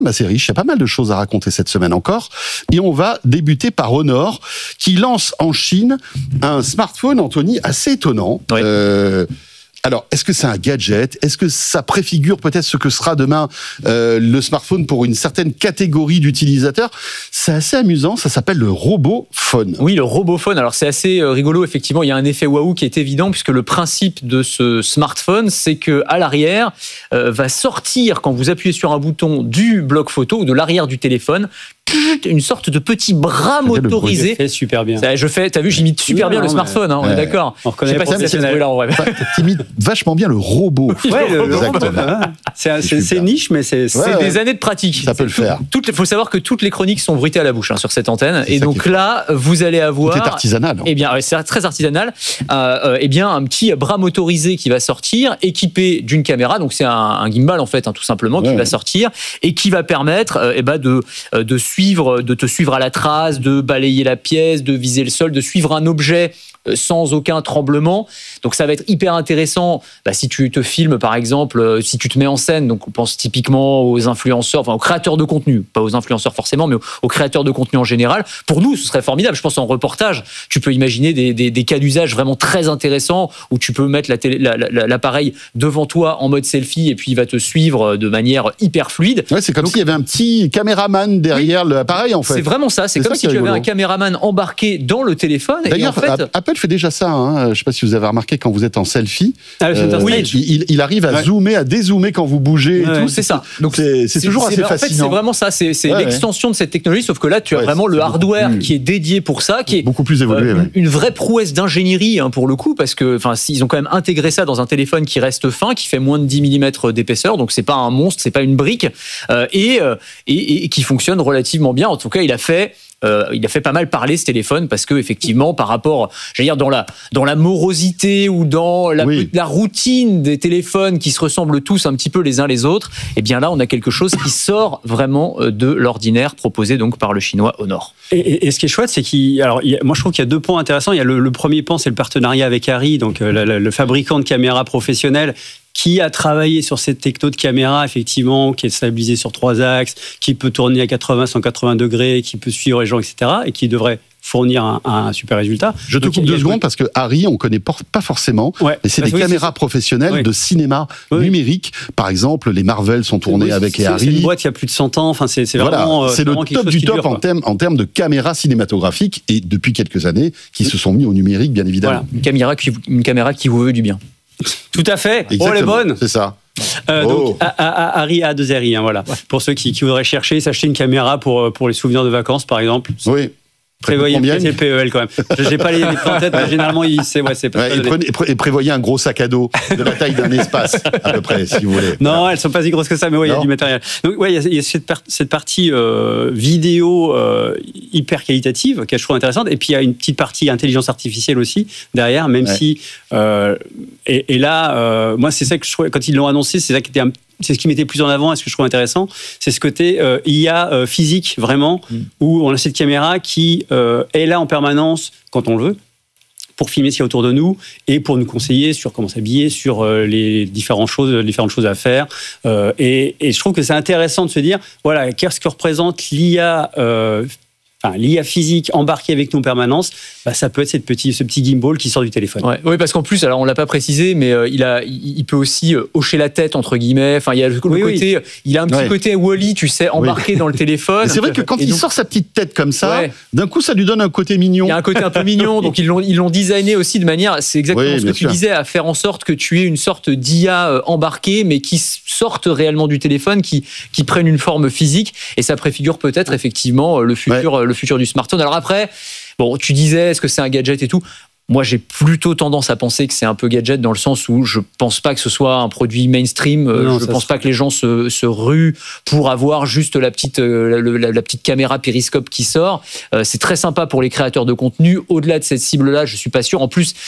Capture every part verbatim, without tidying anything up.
assez riche, il y a pas mal de choses à raconter cette semaine encore. Et on va débuter par Honor, qui lance en Chine un smartphone, Anthony, assez étonnant. Oui. Euh, alors, est-ce que c'est un gadget ? Est-ce que ça préfigure peut-être ce que sera demain euh, le smartphone pour une certaine catégorie d'utilisateurs ? C'est assez amusant, ça s'appelle le Robophone. Oui, le Robophone. Alors, c'est assez rigolo, effectivement. Il y a un effet waouh qui est évident, puisque le principe de ce smartphone, c'est qu'à l'arrière, euh, va sortir, quand vous appuyez sur un bouton du bloc photo ou de l'arrière du téléphone, une sorte de petit bras motorisé. C'est super bien. Ça, je fais, t'as vu, j'imite super oui, bien non, le smartphone, hein, on ouais. est d'accord. On reconnaît Je sais pas si c'est là en vrai. T'imites vachement bien le robot. Ouais, le, le Exactement. robot. C'est, c'est, c'est niche, mais c'est, c'est Ouais, C'est ouais. des années de pratique. Ça peut le faire. Il faut savoir que toutes les chroniques sont bruitées à la bouche hein, sur cette antenne. C'est Et ça donc qui est là, vous allez avoir. Tout est artisanal. hein. Eh bien, ouais, c'est très artisanal. Euh, euh, eh bien, un petit bras motorisé qui va sortir, équipé d'une caméra. Donc, c'est un, un gimbal en fait, hein, tout simplement, qui Ouais. va sortir et qui va permettre, euh, eh ben, de de suivre, de te suivre à la trace, de balayer la pièce, de viser le sol, de suivre un objet sans aucun tremblement. Donc ça va être hyper intéressant bah, si tu te filmes par exemple, euh, si tu te mets en scène, donc on pense typiquement aux influenceurs, enfin aux créateurs de contenu, pas aux influenceurs forcément, mais aux, aux créateurs de contenu en général. Pour nous, ce serait formidable. Je pense en reportage, tu peux imaginer des, des, des cas d'usage vraiment très intéressants où tu peux mettre la télé, la, la, l'appareil devant toi en mode selfie et puis il va te suivre de manière hyper fluide. Ouais, c'est comme Donc, s'il y avait un petit caméraman derrière oui. l'appareil en fait. C'est vraiment ça. C'est, C'est comme ça si qui est tu avais rigolo. un caméraman embarqué dans le téléphone. D'ailleurs, et en fait, Apple fait déjà ça. Hein. Je ne sais pas si vous avez remarqué quand vous êtes en selfie. Ah, le center euh, stage. il, il arrive à Ouais. zoomer, à dézoomer quand vous bougez. Et Ouais, tout. c'est ça. Donc c'est, c'est toujours assez en fait, fascinant. c'est vraiment ça. C'est, c'est Ouais, l'extension de cette technologie, sauf que là, tu as Ouais, vraiment c'est le hardware plus- qui est dédié pour ça, qui est beaucoup plus évolué. euh, ouais. une, une vraie prouesse d'ingénierie hein, pour le coup, parce que, enfin, ils ont quand même intégré ça dans un téléphone qui reste fin, qui fait moins de dix millimètres d'épaisseur, donc c'est pas un monstre, c'est pas une brique, euh, et, euh, et et qui fonctionne relativement bien. En tout cas, il a fait. Euh, il a fait pas mal parler ce téléphone parce que effectivement par rapport, j'allais dire dans la dans la morosité ou dans la, Oui. la routine des téléphones qui se ressemblent tous un petit peu les uns les autres, eh bien là on a quelque chose qui sort vraiment de l'ordinaire proposé donc par le chinois Honor. Et, et, et ce qui est chouette, c'est qu'il, alors, il y a, moi je trouve qu'il y a deux points intéressants. Il y a le, le premier point, c'est le partenariat avec Arri, donc euh, le, le fabricant de caméras professionnelles, qui a travaillé sur cette techno de caméra, effectivement, qui est stabilisée sur trois axes, qui peut tourner à quatre-vingts, cent quatre-vingts degrés, qui peut suivre les gens, et cetera, et qui devrait fournir un, un super résultat. Je te Donc, coupe il y a- deux secondes parce que Harry, on connaît pas forcément, Ouais. mais c'est Parce des que oui, caméras c'est- professionnelles Oui. de cinéma Oui. numérique. Par exemple, les Marvel sont tournés Oui, avec c'est, Harry. c'est une boîte qui a plus de cent ans. Enfin, c'est, c'est Voilà, vraiment. euh, c'est le vraiment quelque top chose du qui top dure, en quoi. termes, en termes de caméras cinématographiques et depuis quelques années qui se sont mis au numérique, bien évidemment. Voilà. Une caméra qui une caméra qui vous veut du bien. Tout à fait. Oh, elle est Exactement, bonne. c'est ça. Euh, Oh. Donc, A- A- Harry A deux R I, hein, voilà. Pour ceux qui, qui voudraient chercher, s'acheter une caméra pour, pour les souvenirs de vacances, par exemple. Oui. Prévoyez Combien peut-être le P E L quand même. Je n'ai pas les, les points en tête, mais généralement, il, c'est, ouais, c'est pas Ouais, ça, et, les- prenez- et pré- et prévoyez un gros sac à dos de la taille d'un espace, à peu près, si vous voulez. Non, Voilà. elles sont pas si grosses que ça, mais oui, il y a Non. du matériel. Donc, ouais, il y a, il y a cette, par- cette partie euh, vidéo euh, hyper qualitative, que je trouve intéressante. Et puis, il y a une petite partie intelligence artificielle aussi derrière, même Ouais. si. Euh, et, et là, euh, moi, c'est ça que je trouvais, quand ils l'ont annoncé, c'est ça qui était un c'est ce qui mettait plus en avant et ce que je trouve intéressant, c'est ce côté euh, I A euh, physique, vraiment, Mm. où on a cette caméra qui euh, est là en permanence quand on le veut, pour filmer ce qu'il y a autour de nous et pour nous conseiller sur comment s'habiller, sur euh, les différentes choses, les différentes choses à faire. Euh, et, et je trouve que c'est intéressant de se dire, voilà, qu'est-ce que représente l'I A euh, Enfin, l'I A physique embarquée avec nous en permanence, bah, ça peut être cette petit, ce petit gimbal qui sort du téléphone. Ouais, oui, parce qu'en plus, alors on l'a pas précisé, mais euh, il a, il, il peut aussi euh, hocher la tête entre guillemets. Enfin, il y a le, le Oui, côté, il a un petit Ouais. côté Wall-E, tu sais, embarqué dans le téléphone. Mais c'est vrai que quand Et il donc, sort sa petite tête comme ça, Ouais. d'un coup, ça lui donne un côté mignon. il y a un côté un peu mignon, donc ils l'ont, ils l'ont designé aussi de manière, c'est exactement Oui, ce que bien tu sûr. disais, à faire en sorte que tu aies une sorte d'I A euh, embarquée, mais qui sorte réellement du téléphone, qui, qui prenne une forme physique, et ça préfigure peut-être effectivement euh, le futur, euh, le futur du smartphone. Alors après, bon, tu disais, est-ce que c'est un gadget et tout? Moi, j'ai plutôt tendance à penser que c'est un peu gadget dans le sens où je pense pas que ce soit un produit mainstream. Euh, Non, je ça pense se- pas que les gens se, se ruent pour avoir juste la petite, euh, la, la- la petite caméra périscope qui sort. Euh, c'est très sympa pour les créateurs de contenu. Au-delà de cette cible-là, je suis pas sûr. En plus,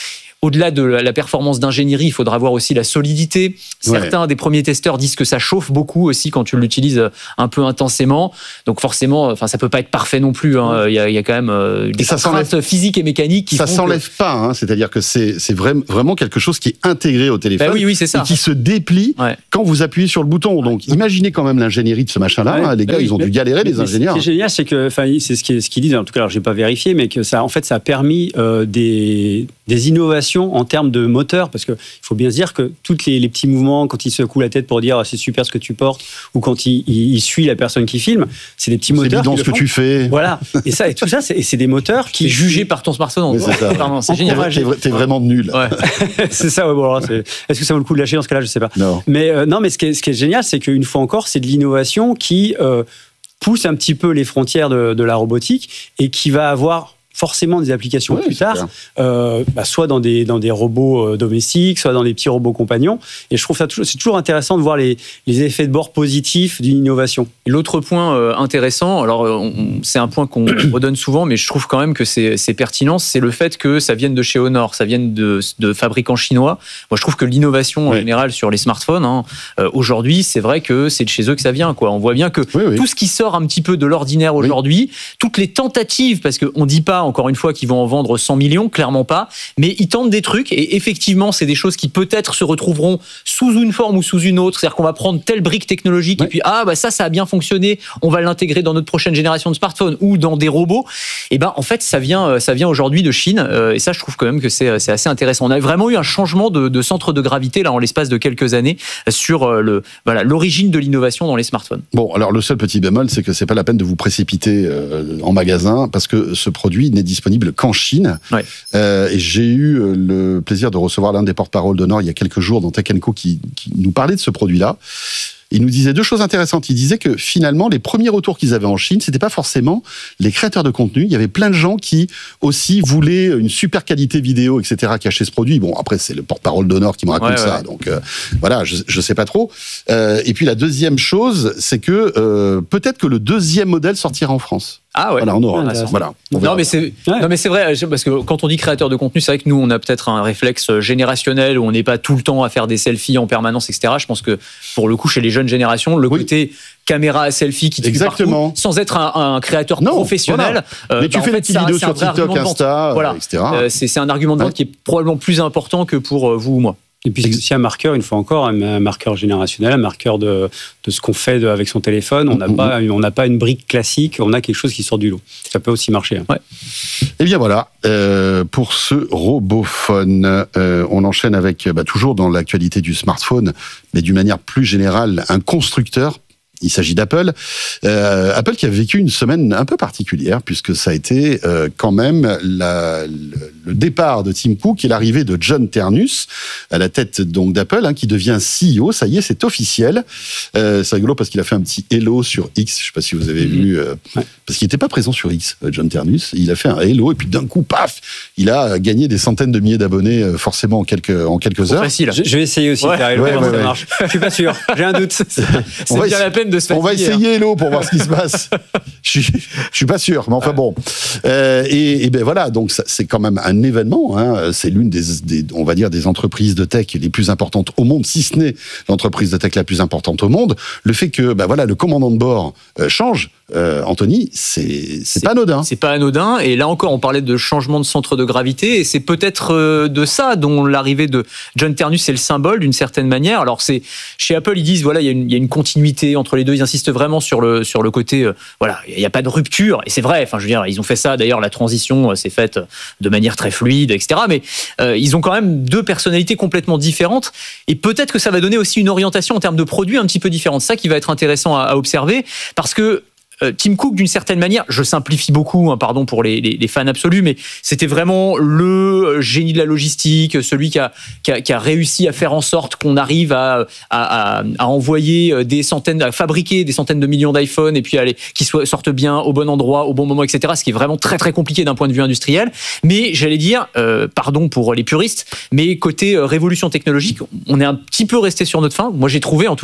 au-delà de la performance d'ingénierie, il faudra voir aussi la solidité. Certains ouais. des premiers testeurs disent que ça chauffe beaucoup aussi quand tu l'utilises un peu intensément. Donc forcément, enfin, ça peut pas être parfait non plus. Hein. Il y a, il y a quand même euh, des contraintes physiques et mécaniques qui ça font s'enlève que... pas. Hein. C'est-à-dire que c'est, c'est vraiment, vraiment quelque chose qui est intégré au téléphone bah oui, oui, c'est ça. et qui se déplie ouais. quand vous appuyez sur le bouton. Donc imaginez quand même l'ingénierie de ce machin-là. Ouais. Hein. Les gars, bah oui, ils ont dû galérer, les ingénieurs. Ce qui est génial, c'est que, enfin, c'est ce qu'ils ce qu'ils disent. En tout cas, alors j'ai pas vérifié, mais que ça, en fait, ça a permis euh, des des innovations en termes de moteur, parce que il faut bien se dire que tous les, les petits mouvements, quand il secoue la tête pour dire ah, c'est super ce que tu portes, ou quand il, il, il suit la personne qui filme, c'est des petits c'est moteurs. C'est bidon ce que tu fais. Voilà. Et ça, et tout ça, c'est, c'est des moteurs qui. C'est jugé par ton smartphone. C'est, ça. Pardon, c'est génial. T'es, t'es vraiment nul. Ouais. c'est ça. Ouais, bon, alors, c'est... Est-ce que ça vaut le coup de lâcher dans ce cas-là? Je sais pas. Non. Mais euh, non, mais ce qui est, ce qui est génial, c'est qu'une fois encore, c'est de l'innovation qui euh, pousse un petit peu les frontières de, de la robotique et qui va avoir forcément des applications ouais, plus tard, euh, bah, soit dans des, dans des robots euh, domestiques, soit dans des petits robots compagnons. Et je trouve ça toujours, c'est toujours intéressant de voir les, les effets de bord positifs d'une innovation. Et l'autre point euh, intéressant, alors on, c'est un point qu'on redonne souvent, mais je trouve quand même que c'est, c'est pertinent, c'est le fait que ça vienne de chez Honor, ça vienne de, de fabricants chinois. Moi, je trouve que l'innovation oui. en général sur les smartphones, hein, euh, aujourd'hui, c'est vrai que c'est de chez eux que ça vient, quoi. On voit bien que oui, oui. tout ce qui sort un petit peu de l'ordinaire aujourd'hui, oui. toutes les tentatives, parce qu'on ne dit pas encore une fois qu'ils vont en vendre cent millions, clairement pas, mais ils tentent des trucs et effectivement c'est des choses qui peut-être se retrouveront sous une forme ou sous une autre, c'est-à-dire qu'on va prendre telle brique technologique ouais. et puis ah bah ça ça a bien fonctionné, on va l'intégrer dans notre prochaine génération de smartphones ou dans des robots. Et ben en fait ça vient ça vient aujourd'hui de Chine et ça je trouve quand même que c'est c'est assez intéressant. On a vraiment eu un changement de, de centre de gravité là en l'espace de quelques années sur le voilà l'origine de l'innovation dans les smartphones. Bon alors le seul petit bémol c'est que c'est pas la peine de vous précipiter euh, en magasin parce que ce produit n'est disponible qu'en Chine. Ouais. Euh, et j'ai eu le plaisir de recevoir l'un des porte-parole d'Honor il y a quelques jours dans Tech and Co qui, qui nous parlait de ce produit-là. Il nous disait deux choses intéressantes. Il disait que finalement, les premiers retours qu'ils avaient en Chine, c'était pas forcément les créateurs de contenu. Il y avait plein de gens qui aussi voulaient une super qualité vidéo, et cetera, qui achetaient ce produit. Bon, après, c'est le porte-parole d'Honor qui me raconte ouais, ça. Ouais. Donc, euh, voilà, je, je sais pas trop. Euh, et puis, la deuxième chose, c'est que euh, peut-être que le deuxième modèle sortira en France. Ah ouais. Voilà, on aura. Ah, voilà. On non mais c'est ouais. non mais c'est vrai parce que quand on dit créateur de contenu, c'est vrai que nous on a peut-être un réflexe générationnel où on n'est pas tout le temps à faire des selfies en permanence, et cetera. Je pense que pour le coup chez les jeunes générations, le oui. côté caméra à selfie qui te exactement partout, sans être un, un créateur non, professionnel. Voilà. Mais euh, tu bah, fais des petites vidéos sur TikTok, Insta, voilà. et cetera. Euh, c'est, c'est un argument de vente ouais. qui est probablement plus important que pour euh, vous ou moi. Et puis c'est aussi un marqueur, une fois encore, un marqueur générationnel, un marqueur de, de ce qu'on fait de, avec son téléphone. On n'a mmh. pas, on n'a pas une brique classique, on a quelque chose qui sort du lot. Ça peut aussi marcher. Hein. Ouais. Et bien voilà, euh, pour ce robophone, euh, on enchaîne avec, bah, toujours dans l'actualité du smartphone, mais d'une manière plus générale, un constructeur. Il s'agit d'Apple. Euh, Apple qui a vécu une semaine un peu particulière, puisque ça a été euh, quand même la, le, le départ de Tim Cook et l'arrivée de John Ternus à la tête donc d'Apple, hein, qui devient C E O. Ça y est, c'est officiel. Euh, c'est rigolo parce qu'il a fait un petit hello sur X. Je ne sais pas si vous avez mmh. vu, euh, ouais. parce qu'il n'était pas présent sur X, John Ternus. Il a fait un hello et puis d'un coup, paf, il a gagné des centaines de milliers d'abonnés, forcément en quelques en quelques c'est heures. Facile. Je, je vais essayer aussi ouais. de faire hello. Ouais, comment ouais, ça ouais. marche. Je suis pas sûr. J'ai un doute. C'est, c'est bien la peine. On va essayer Hello pour voir ce qui se passe. Je suis, je suis pas sûr, mais enfin ouais. bon. Euh, et, et ben voilà, donc ça, c'est quand même un événement. Hein. C'est l'une des, des, on va dire, des entreprises de tech les plus importantes au monde, si ce n'est l'entreprise de tech la plus importante au monde. Le fait que, ben voilà, le commandant de bord euh, change. Euh, Anthony, c'est, c'est, c'est pas anodin. C'est pas anodin. Et là encore, on parlait de changement de centre de gravité. Et c'est peut-être euh, de ça dont l'arrivée de John Ternus est le symbole d'une certaine manière. Alors, c'est, chez Apple, ils disent, voilà, il y a une, il y a une continuité entre les deux. Ils insistent vraiment sur le, sur le côté, euh, voilà, il n'y a pas de rupture. Et c'est vrai. Enfin, je veux dire, ils ont fait ça. D'ailleurs, la transition euh, s'est faite de manière très fluide, et cetera. Mais euh, ils ont quand même deux personnalités complètement différentes. Et peut-être que ça va donner aussi une orientation en termes de produits un petit peu différente. C'est ça qui va être intéressant à, à observer. Parce que Tim Cook, d'une certaine manière, je simplifie beaucoup, hein, pardon pour les, les, les fans absolus, mais c'était vraiment le génie de la logistique, celui qui a, qui a, qui a réussi à faire en sorte qu'on arrive à, à, à, à envoyer des centaines, à fabriquer des centaines de millions d'iPhones et puis aller, qu'ils soient, sortent bien au bon endroit, au bon moment, et cetera. Ce qui est vraiment très très compliqué d'un point de vue industriel. Mais j'allais dire, euh, pardon pour les puristes, mais côté euh, révolution technologique, on est un petit peu resté sur notre faim. Moi, j'ai trouvé en tout cas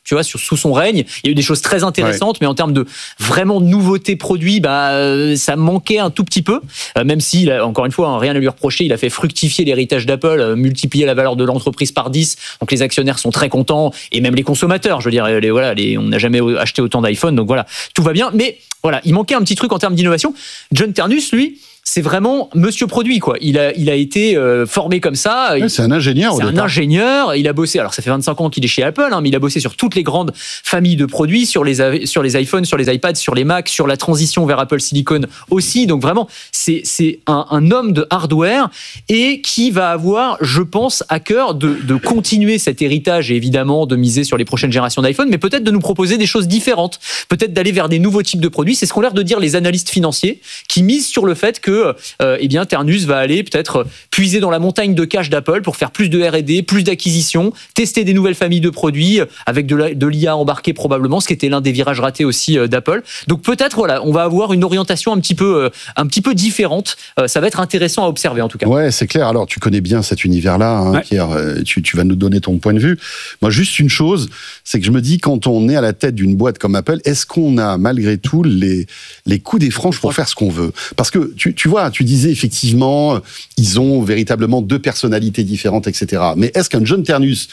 tu vois, sur, sous son règne. Il y a eu des choses très intéressantes, ouais. mais en termes de vraiment nouveautés produits, bah, euh, ça manquait un tout petit peu. Euh, même si, là, encore une fois, hein, rien à lui reprocher, il a fait fructifier l'héritage d'Apple, euh, multiplier la valeur de l'entreprise par dix. Donc les actionnaires sont très contents, et même les consommateurs. Je veux dire, les, voilà, les, on n'a jamais acheté autant d'iPhone, donc voilà, tout va bien. Mais voilà, il manquait un petit truc en termes d'innovation. John Ternus, lui, c'est vraiment monsieur produit, quoi. Il a, il a été euh, formé comme ça. Ouais, c'est un ingénieur. C'est au un départ. ingénieur. Il a bossé. Alors ça fait vingt-cinq ans qu'il est chez Apple, hein, mais il a bossé sur toutes les grandes familles de produits, sur les sur les iPhones, sur les iPads, sur les Macs, sur la transition vers Apple Silicon aussi. Donc vraiment, c'est c'est un, un homme de hardware et qui va avoir, je pense, à cœur de, de continuer cet héritage et évidemment de miser sur les prochaines générations d'iPhone, mais peut-être de nous proposer des choses différentes, peut-être d'aller vers des nouveaux types de produits. C'est ce qu'ont l'air de dire les analystes financiers qui misent sur le fait que euh, eh bien Ternus va aller peut-être puiser dans la montagne de cash d'Apple pour faire plus de R et D, plus d'acquisitions, tester des nouvelles familles de produits avec de, la, de l'I A embarquée probablement, ce qui était l'un des virages ratés aussi d'Apple. Donc peut-être voilà, on va avoir une orientation un petit peu, un petit peu différente. Ça va être intéressant à observer en tout cas. Ouais, c'est clair. Alors tu connais bien cet univers-là, hein, ouais. Pierre. Tu, tu vas nous donner ton point de vue. Moi, juste une chose, c'est que je me dis quand on est à la tête d'une boîte comme Apple, est-ce qu'on a malgré tout les les coups des franges pour faire ce qu'on veut? Parce que tu, tu vois, tu disais effectivement, ils ont véritablement deux personnalités différentes, et cetera. Mais est-ce qu'un John Ternus,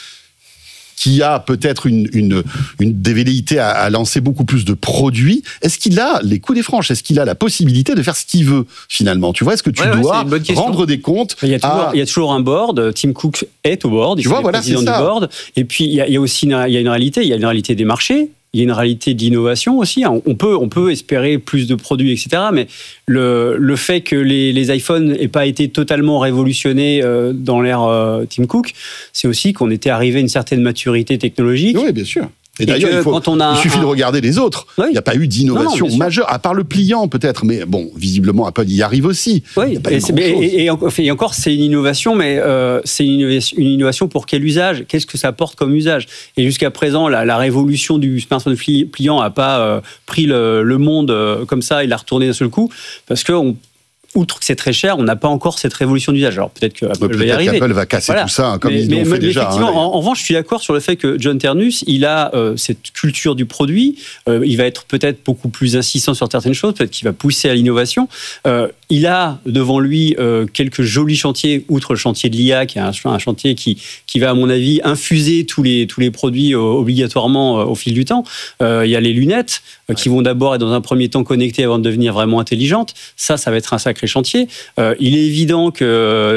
qui a peut-être une, une, une des velléités à, à lancer beaucoup plus de produits, est-ce qu'il a les coups des franges? Est-ce qu'il a la possibilité de faire ce qu'il veut, finalement? Tu vois, est-ce que tu ouais, dois ouais, rendre des comptes? Il y, a toujours, à... il y a toujours un board. Tim Cook est au board. Il tu vois, voilà, président c'est ça. Du board. Et puis, il y a, il y a aussi une, il y a une réalité. Il y a une réalité des marchés. Il y a une réalité d'innovation aussi. On peut, on peut espérer plus de produits, et cetera. Mais le, le fait que les, les iPhones n'aient pas été totalement révolutionnés dans l'ère Tim Cook, c'est aussi qu'on était arrivé à une certaine maturité technologique. Oui, bien sûr. Et, et d'ailleurs, il, faut, quand on a il suffit un... de regarder les autres. Oui. Il n'y a pas eu d'innovation non, non, majeure, à part le pliant peut-être. Mais bon, visiblement, Apple y arrive aussi. Oui, et, et, et, et encore, c'est une innovation, mais euh, c'est une innovation, une innovation pour quel usage? Qu'est-ce que ça apporte comme usage? Et jusqu'à présent, la, la révolution du smartphone pliant n'a pas euh, pris le, le monde euh, comme ça et l'a retourné d'un seul coup, parce qu'on outre que c'est très cher, on n'a pas encore cette révolution d'usage. Alors peut-être qu'Apple peut-être va y arriver. qu'Apple va casser voilà. tout ça, hein, comme mais, ils mais, l'ont fait mais déjà. Effectivement, hein, en, en revanche, je suis d'accord sur le fait que John Ternus, il a euh, cette culture du produit. Euh, il va être peut-être beaucoup plus insistant sur certaines choses. Peut-être qu'il va pousser à l'innovation. Euh, il a devant lui euh, quelques jolis chantiers, outre le chantier de l'I A, qui est un, un chantier qui, qui va, à mon avis, infuser tous les, tous les produits euh, obligatoirement euh, au fil du temps. Euh, il y a les lunettes euh, qui vont d'abord être dans un premier temps connectées avant de devenir vraiment intelligentes. Ça, ça va être un sacré chantier. Euh, il est évident que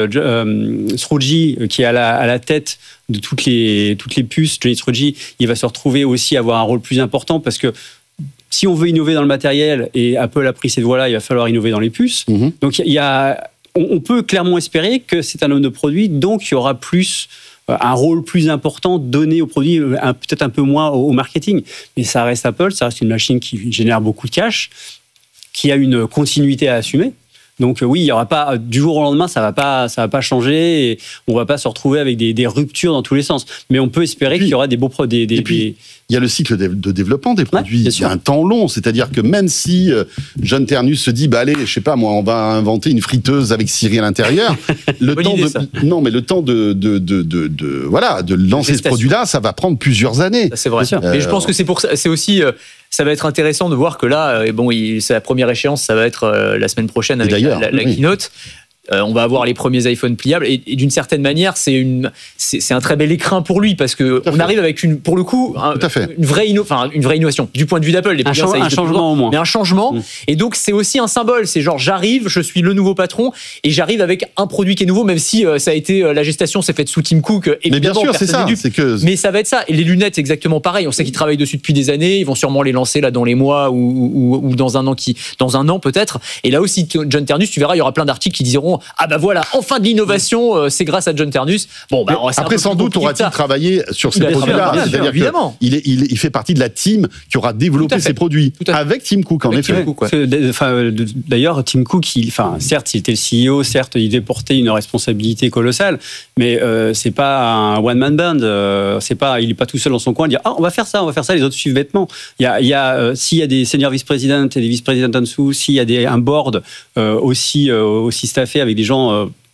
euh, Srouji, qui est à la, à la tête de toutes les, toutes les puces, Johnny Srouji, il va se retrouver aussi à avoir un rôle plus important parce que si on veut innover dans le matériel, et Apple a pris cette voie-là, il va falloir innover dans les puces. Mm-hmm. Donc il y a, on, on peut clairement espérer que c'est un homme de produit, donc il y aura plus un rôle plus important donné au produit, peut-être un peu moins au marketing. Mais ça reste Apple, ça reste une machine qui génère beaucoup de cash, qui a une continuité à assumer. Donc oui, il y aura pas du jour au lendemain, ça va pas, ça va pas changer et on va pas se retrouver avec des, des ruptures dans tous les sens. Mais on peut espérer puis, qu'il y aura des beaux produits. Des, et puis, des... il y a le cycle de, de développement des produits. Ouais, il y a un temps long, c'est-à-dire que même si euh, John Ternus se dit, bah allez, je sais pas, moi, on va inventer une friteuse avec Siri à l'intérieur, le temps idée, de, ça. non, mais le temps de, de, de, de, de voilà, de lancer ce produit-là, ça va prendre plusieurs années. Ça, c'est vrai. Euh, Mais je pense que c'est pour ça, c'est aussi. Euh, Ça va être intéressant de voir que là, et bon, il, c'est la première échéance, ça va être euh, la semaine prochaine avec la, la, la oui. keynote. Euh, on va avoir les premiers iPhones pliables et, et d'une certaine manière, c'est une, c'est, c'est un très bel écrin pour lui parce que on arrive avec une, pour le coup, un, une vraie, inno, enfin une vraie innovation du point de vue d'Apple. Les un, cha- un changement au moins. Mais un changement. Mmh. Et donc c'est aussi un symbole. C'est genre j'arrive, je suis le nouveau patron et j'arrive avec un produit qui est nouveau, même si euh, ça a été euh, la gestation s'est faite sous Tim Cook. Euh, mais bien sûr, c'est ça. C'est que... Mais ça va être ça. Et les lunettes, c'est exactement pareil. On sait qu'ils travaillent dessus depuis des années. Ils vont sûrement les lancer là dans les mois ou, ou, ou dans un an qui, dans un an peut-être. Et là aussi, John Ternus, tu verras, il y aura plein d'articles qui diront ah bah voilà. Enfin de l'innovation, euh, c'est grâce à John Ternus. Bon, bah, après, sans doute, aura-t-il travaillé sur ces produits-là. C'est-à-dire qu'il est, il, il fait partie de la team qui aura développé ces produits avec Tim Cook, en avec effet. Tim Cook, ouais. Enfin, d'ailleurs, Tim Cook, il, enfin, certes, il était le C E O, certes, il devait porter une responsabilité colossale, mais euh, c'est pas un one-man band. Euh, c'est pas, il est pas tout seul dans son coin. Il dit ah, on va faire ça, on va faire ça. Les autres suivent bêtement. Il y a, il y a euh, s'il y a des senior vice-présidents et des vice-présidents en dessous, s'il y a des, un board euh, aussi, euh, aussi staffé avec des gens euh,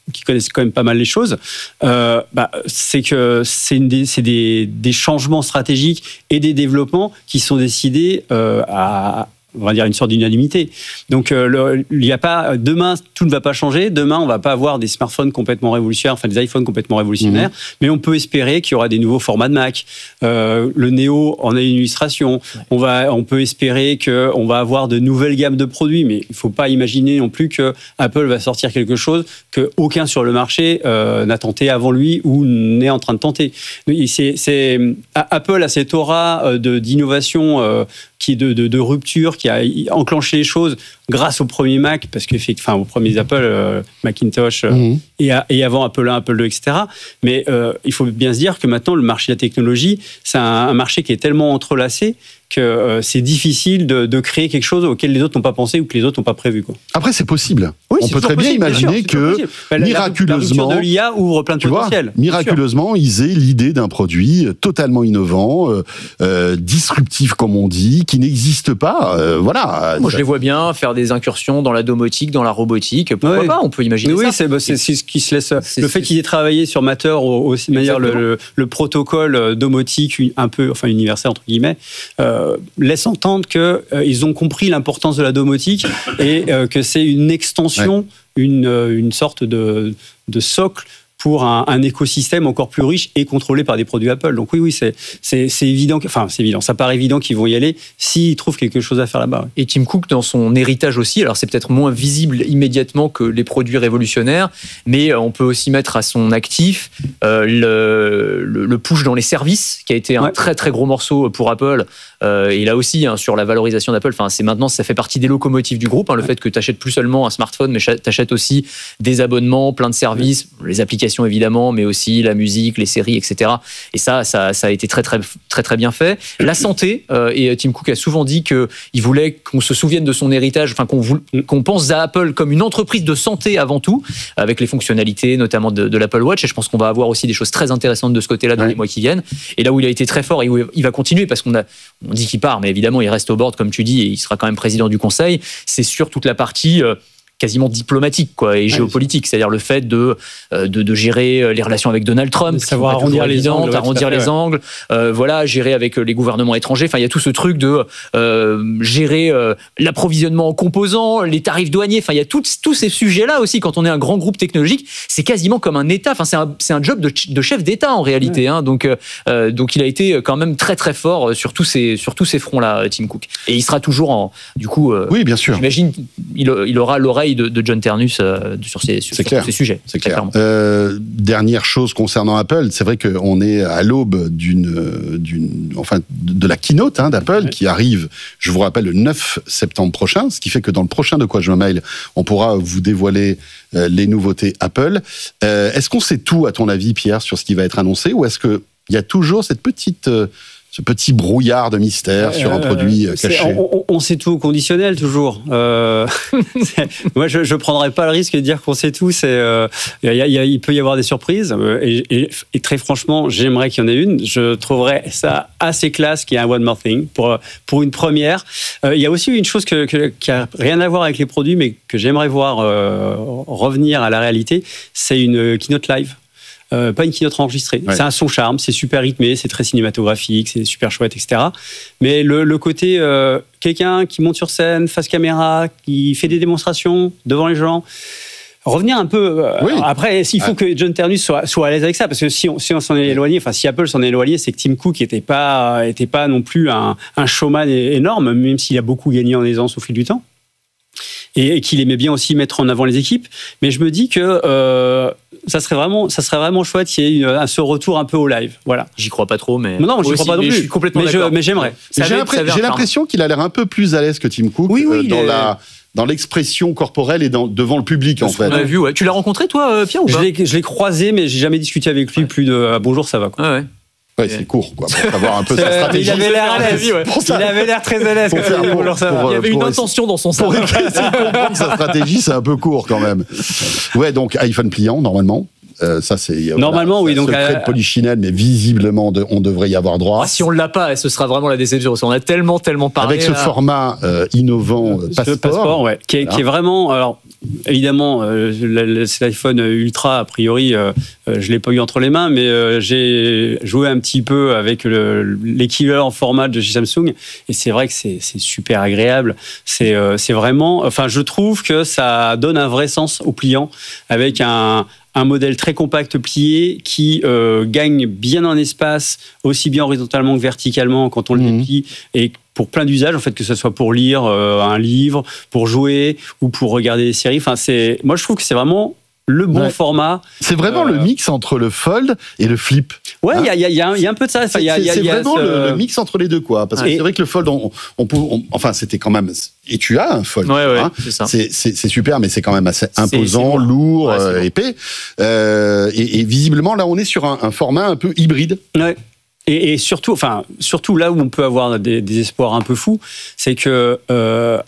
qui connaissent quand même pas mal les choses, euh, bah, c'est que c'est, une des, c'est des, des changements stratégiques et des développements qui sont décidés euh, à on va dire une sorte d'unanimité. Donc, euh, le, il y a pas demain, tout ne va pas changer. Demain, on va pas avoir des smartphones complètement révolutionnaires, enfin des iPhones complètement révolutionnaires. Mmh. Mais on peut espérer qu'il y aura des nouveaux formats de Mac. Euh, le Neo en est une illustration. Ouais. On va, on peut espérer que on va avoir de nouvelles gammes de produits. Mais il faut pas imaginer non plus que Apple va sortir quelque chose que aucun sur le marché euh, n'a tenté avant lui ou n'est en train de tenter. C'est, c'est Apple a cette aura de d'innovation. Euh, qui de, de, de rupture, qui a enclenché les choses grâce au premier Mac, parce que, enfin, aux premiers Apple, euh, Macintosh, euh, mmh. et, à, et avant Apple un, Apple deux, et cetera. Mais euh, il faut bien se dire que maintenant, le marché de la technologie, c'est un, un marché qui est tellement entrelacé que euh, c'est difficile de, de créer quelque chose auquel les autres n'ont pas pensé ou que les autres n'ont pas prévu, quoi. Après, c'est possible. Oui, on c'est peut très possible, bien imaginer bien sûr, que ben, miraculeusement, la, la de l'I A ouvre plein de tu potentiel. Vois, miraculeusement, ils aient l'idée d'un produit totalement innovant, euh, euh, disruptif comme on dit, qui n'existe pas. Euh, voilà. Moi, je les vois bien faire des incursions dans la domotique, dans la robotique. Pourquoi oui. pas ? On peut imaginer oui, ça. Oui, c'est, c'est, c'est ce qui se laisse. C'est, le fait qu'ils aient travaillé sur Matter, aussi manière le, le, le protocole domotique un peu, enfin universel entre guillemets, euh, laisse entendre qu'ils euh, ont compris l'importance de la domotique et euh, que c'est une extension, ouais. une, une sorte de, de socle pour un, un écosystème encore plus riche et contrôlé par des produits Apple. Donc oui, oui, c'est, c'est, c'est évident, enfin c'est évident, ça paraît évident qu'ils vont y aller s'ils trouvent quelque chose à faire là-bas. Ouais. Et Tim Cook, dans son héritage aussi, alors c'est peut-être moins visible immédiatement que les produits révolutionnaires, mais on peut aussi mettre à son actif euh, le, le, le push dans les services, qui a été un ouais. très très gros morceau pour Apple. Euh, et là aussi, hein, sur la valorisation d'Apple, enfin, c'est maintenant, ça fait partie des locomotives du groupe, hein, le ouais. fait que tu achètes plus seulement un smartphone, mais tu achètes aussi des abonnements, plein de services, ouais. les applications évidemment, mais aussi la musique, les séries, et cetera. Et ça, ça, ça a été très, très, très, très bien fait. La santé, euh, et Tim Cook a souvent dit qu'il voulait qu'on se souvienne de son héritage, enfin qu'on, qu'on pense à Apple comme une entreprise de santé avant tout, avec les fonctionnalités notamment de, de l'Apple Watch. Et je pense qu'on va avoir aussi des choses très intéressantes de ce côté-là dans ouais. les mois qui viennent. Et là où il a été très fort et où il va continuer, parce qu'on a, on dit qu'il part, mais évidemment il reste au board comme tu dis, et il sera quand même président du conseil. C'est sur toute la partie euh, quasiment diplomatique, quoi, et ouais, géopolitique, c'est-à-dire le fait de, de, de gérer les relations avec Donald Trump, savoir arrondir les angles, ouais, arrondir les ouais. angles, euh, voilà, gérer avec les gouvernements étrangers. Enfin, il y a tout ce truc de euh, gérer euh, l'approvisionnement en composants, les tarifs douaniers. Enfin, il y a tout, tous ces sujets-là aussi. Quand on est un grand groupe technologique, c'est quasiment comme un État. Enfin, c'est un, c'est un job de, de chef d'État en réalité. Ouais. Hein, donc, euh, donc, il a été quand même très très fort sur tous ces sur tous ces fronts-là, Tim Cook. Et il sera toujours en, du coup. Euh, oui, bien sûr. J'imagine il, il aura l'oreille de, de John Ternus euh, sur ces, sur, sur ces sujets. C'est clair. Euh, dernière chose concernant Apple, c'est vrai qu'on est à l'aube d'une, d'une, enfin, de la keynote hein, d'Apple ouais. qui arrive, je vous rappelle, le neuf septembre prochain, ce qui fait que dans le prochain De Quoi Je me mail, on pourra vous dévoiler euh, les nouveautés Apple. Euh, est-ce qu'on sait tout, à ton avis, Pierre, sur ce qui va être annoncé, ou est-ce qu'il y a toujours cette petite... Euh, ce petit brouillard de mystère sur un euh, produit caché. On, on sait tout au conditionnel, toujours. Euh, moi, je ne prendrais pas le risque de dire qu'on sait tout. C'est, euh, y a, y a, il peut y avoir des surprises. Et, et, et très franchement, j'aimerais qu'il y en ait une. Je trouverais ça assez classe qu'il y ait un One More Thing pour, pour une première. Euh, il y a aussi une chose que, que, qui n'a rien à voir avec les produits, mais que j'aimerais voir euh, revenir à la réalité. C'est une keynote live. Euh, pas une keynote enregistrée. Ouais. Ça a son charme, c'est super rythmé, c'est très cinématographique, c'est super chouette, et cetera. Mais le, le côté euh, quelqu'un qui monte sur scène, face caméra, qui fait des démonstrations devant les gens, revenir un peu. Euh, oui. Après, il faut ah. que John Ternus soit, soit à l'aise avec ça, parce que si on, si on s'en est éloigné, enfin si Apple s'en est éloigné, c'est que Tim Cook n'était pas, était pas non plus un, un showman énorme, même s'il a beaucoup gagné en aisance au fil du temps. Et qu'il aimait bien aussi mettre en avant les équipes. Mais je me dis que euh, ça serait vraiment, ça serait vraiment chouette qu'il y ait une, ce retour un peu au live. Voilà. J'y crois pas trop, mais. Non, non, j'y crois pas non plus. Je suis complètement mais d'accord. Je, mais j'aimerais. Mais j'ai, l'impression, j'ai l'impression qu'il a l'air un peu plus à l'aise que Tim Cook oui, oui, euh, dans est... la. dans l'expression corporelle et dans, devant le public, en fait. On a vu, ouais. Tu l'as rencontré, toi, Pierre, ou pas ? Je l'ai, je l'ai croisé, mais j'ai jamais discuté avec lui ouais. plus de euh, bonjour, ça va, quoi. Ah ouais. Ouais, c'est court, quoi, pour savoir un peu sa stratégie. Il avait l'air à l'aise, ouais. Il avait l'air très à l'aise. Pour faire, pour, pour, pour, pour, il y avait une intention dans son sens. Pour comprendre sa stratégie, c'est un peu court, quand même. Ouais, donc iPhone pliant, normalement. Euh, ça, c'est normalement, voilà, oui. Donc, secret de Polichinelle, mais visiblement, de, on devrait y avoir droit. Ah, si on l'a pas, ce sera vraiment la déception. On a tellement, tellement parlé. Avec ce là. format euh, innovant, euh, passeport, passeport ouais, qui, est, voilà. qui est vraiment. Alors, évidemment, euh, c'est l'iPhone Ultra, a priori, euh, je l'ai pas eu entre les mains, mais euh, j'ai joué un petit peu avec le, l'équivalent format de chez Samsung, et c'est vrai que c'est, c'est super agréable. C'est, euh, c'est vraiment, enfin, je trouve que ça donne un vrai sens au pliant, avec un un modèle très compact plié qui euh, gagne bien en espace, aussi bien horizontalement que verticalement quand on le Mmh. déplie, et pour plein d'usages, en fait, que ce soit pour lire euh, un livre, pour jouer ou pour regarder des séries. Enfin, c'est, moi, je trouve que c'est vraiment le bon Ouais. format. C'est vraiment Euh, le mix entre le fold et le flip. Ouais, il Hein y, a, y, a, y, a, y a un peu de ça. Enfin, C'est y a, y a, c'est y a vraiment ce- le, le mix entre les deux, quoi. Parce que Et- c'est vrai que le fold, on, on peut, on- enfin, c'était quand même. Et tu as un fold. Ouais, ouais, hein. c'est ça. C'est, c'est, c'est super, mais c'est quand même assez C'est- imposant, c'est lourd, Ouais, c'est euh, lourd. épais. Euh, et, et visiblement, là, on est sur un, un format un peu hybride. Ouais. Et, et surtout, enfin, surtout là où on peut avoir des, des espoirs un peu fous, c'est que euh,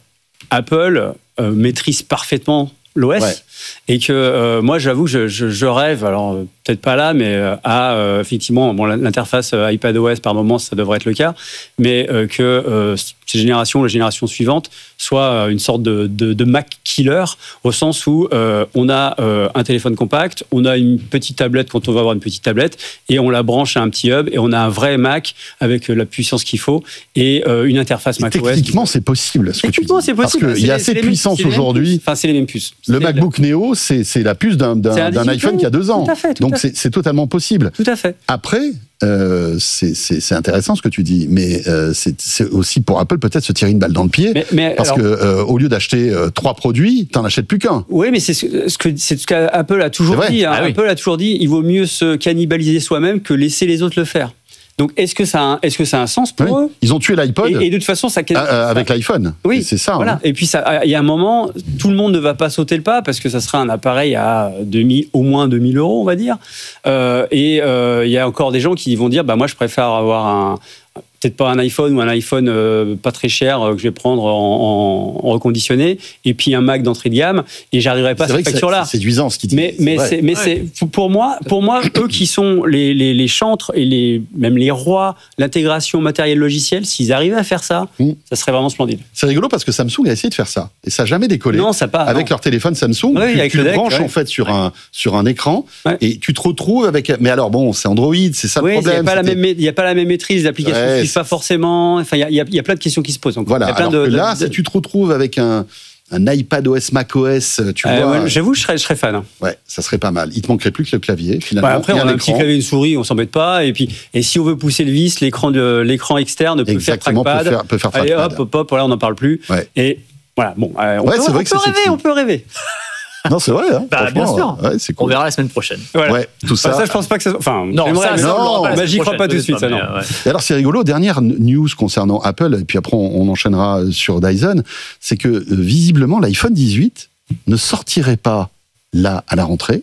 Apple euh, maîtrise parfaitement l'O S. Ouais. Et que euh, moi, j'avoue que je, je, je rêve, alors euh, peut-être pas là, mais euh, à euh, effectivement, bon, l'interface euh, iPadOS par moment, ça devrait être le cas, mais euh, que euh, ces générations, les générations suivantes, soient euh, une sorte de, de, de Mac killer, au sens où euh, on a euh, un téléphone compact, on a une petite tablette quand on va avoir une petite tablette, et on la branche à un petit hub, et on a un vrai Mac avec euh, la puissance qu'il faut, et euh, une interface Et macOS. techniquement, c'est possible. Ce que tu Techniquement, dis. c'est possible. Parce qu'il y a C'est- assez c'est de les mêmes- puissance c'est les mêmes aujourd'hui. puces. Enfin, c'est les mêmes puces. Le C'est- MacBook Neo, c'est, c'est la puce d'un, d'un, C'est un d'un dix-huit iPhone qui a deux ans. Tout à fait, tout Donc à c'est, c'est totalement possible. Tout à fait. Après, euh, c'est, c'est, c'est intéressant ce que tu dis, mais euh, c'est, c'est aussi pour Apple peut-être se tirer une balle dans le pied, Mais, mais parce alors- que euh, au lieu d'acheter euh, trois produits, t'en achètes plus qu'un. Oui, mais c'est ce, ce que c'est ce qu'Apple a toujours C'est vrai. dit. hein. Ah oui. Apple a toujours dit, il vaut mieux se cannibaliser soi-même que laisser les autres le faire. Donc, est-ce que ça a un, est-ce que ça a un sens pour Oui. eux Ils ont tué l'iPod et, et de toute façon, ça. euh, euh, avec l'iPhone. Oui, c'est ça. Voilà. hein. Et puis, ça, il y a un moment, tout le monde ne va pas sauter le pas parce que ça sera un appareil à deux mille, au moins deux mille euros, on va dire. Euh, et euh, il y a encore des gens qui vont dire, bah moi, je préfère avoir un peut-être pas un iPhone ou un iPhone euh, pas très cher euh, que je vais prendre en, en, en reconditionné, et puis un Mac d'entrée de gamme, et j'arriverai pas à C'est vrai cette que c'est, facture-là. c'est séduisant ce qu'ils disent. Mais, mais, vrai. c'est, mais Ouais. c'est, pour moi, pour moi, eux qui sont les, les, les chantres et les, même les rois, l'intégration matériel logiciel, s'ils arrivaient à faire ça, Mm. ça serait vraiment splendide. C'est rigolo parce que Samsung a essayé de faire ça et ça n'a jamais décollé. Non, ça pas. Avec non. leur téléphone Samsung, Oui, tu, avec tu le le deck, branches ouais. en fait sur Ouais. un sur un écran Ouais. et tu te retrouves avec. Mais alors bon, c'est Android, c'est ça Oui, le il n'y problème. a, pas la c'était- même ma- il y a pas la même maîtrise, les applications ne Ouais, suivent pas c'est- forcément. Enfin, il y a, il y a- il y a plein de questions qui se posent. Donc, Voilà. il y a plein Alors de, que là, de- si tu te retrouves avec un un iPadOS, macOS, tu Euh, vois, ouais, j'avoue, je serais, je serais fan. ouais, ça serait pas mal. Il te manquerait plus que le clavier finalement. Ouais, après, et on a un petit écran. clavier, une souris, on s'embête pas. Et puis, et si on veut pousser le vis, l'écran de l'écran externe peut Exactement, faire peut trackpad. faire, peut faire Allez, trackpad. hop, hop, hop, voilà, on n'en parle plus. Ouais. Et voilà, bon, euh, on Ouais, peut, c'est vrai on que peut c'est rêver, sexy. on peut rêver. Non, c'est vrai. Hein, Bah, bien franchement, sûr. Ouais, c'est On cool. verra la semaine prochaine. Voilà. Ouais, tout Ça, ça. ça, je pense pas que ça. Enfin, Non, j'aimerais, ça, mais ça, on l'aura pas la bah, j'y semaine crois pas prochaine, tout de suite, ça, peut-être non. pas, mais, ouais. Et alors, c'est rigolo, dernière news concernant Apple, et puis après on, on enchaînera sur Dyson, c'est que euh, visiblement l'iPhone dix-huit ne sortirait pas là à la rentrée,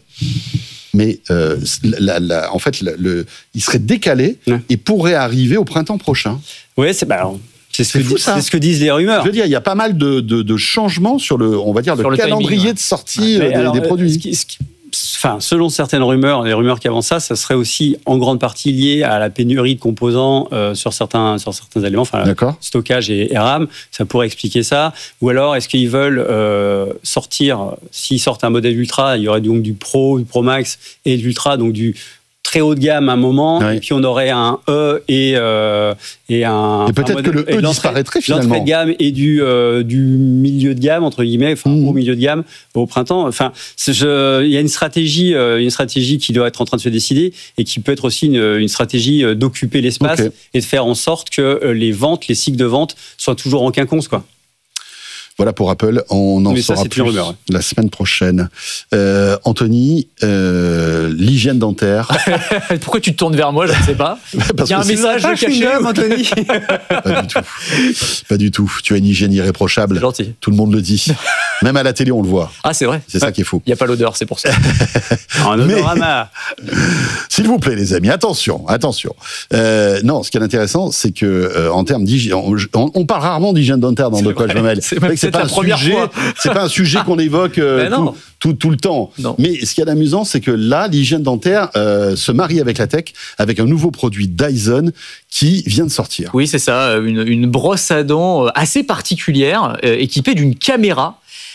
mais euh, la- la- en fait, le, le- il serait décalé Ouais. et pourrait arriver au printemps prochain. Ouais, c'est bah, alors, c'est ce, C'est que fou, dis- ça. c'est ce que disent les rumeurs. Je veux dire, il y a pas mal de, de- de changements sur le, on va dire, Sur le, le timing, calendrier ouais. de sortie Mais euh, des, alors, des euh, produits. ce qui- ce qui- Enfin, selon certaines rumeurs, les rumeurs qui avancent ça, ça serait aussi en grande partie lié à la pénurie de composants euh, sur certains sur certains éléments, enfin D'accord. stockage et, et RAM. Ça pourrait expliquer ça. Ou alors, est-ce qu'ils veulent euh, sortir, s'ils sortent un modèle Ultra, il y aurait donc du Pro, du Pro Max et de l'Ultra, donc du très haut de gamme à un moment, Ouais. et puis on aurait un E et, euh, et un... Et peut-être un que le modèle- et E de l'entrée- disparaîtrait l'entrée finalement. de gamme et du, euh, du milieu de gamme, entre guillemets, enfin Mmh. au milieu de gamme, au printemps. Enfin, c'est- je- il y a une stratégie, euh, une stratégie qui doit être en train de se décider et qui peut être aussi une, une stratégie euh, d'occuper l'espace Ok. et de faire en sorte que euh, les ventes, les cycles de vente soient toujours en quinconce, quoi. Voilà pour Apple, on en Mais ça, saura c'est plus une rumeur, ouais. la semaine prochaine. Euh, Anthony, euh, l'hygiène dentaire. Pourquoi tu te tournes vers moi, je ne sais pas. Parce Il y a un que c'est- message Pas caché. chewing-gum, Anthony. Pas du tout. Pas du tout. Tu as une hygiène irréprochable. C'est gentil. Tout le monde le dit. Même à la télé, on le voit. Ah, c'est vrai. C'est ça qui est fou. Il n'y a pas l'odeur, c'est pour ça. En Mais- odorama. S'il vous plaît, les amis, attention, attention. Euh, non, ce qui est intéressant, c'est que euh, en termes d'hygiène, on, on- on parle rarement d'hygiène dentaire dans De quoi je me mêle. C'est vrai même que c'est peut-être pas la un première sujet. fois. C'est pas un sujet qu'on évoque euh, Mais non. tout, tout, tout le temps. Non. Mais ce qui est amusant, c'est que là, l'hygiène dentaire euh, se marie avec la tech, avec un nouveau produit Dyson qui vient de sortir. Oui, c'est ça. Une, une brosse à dents assez particulière, euh, équipée d'une caméra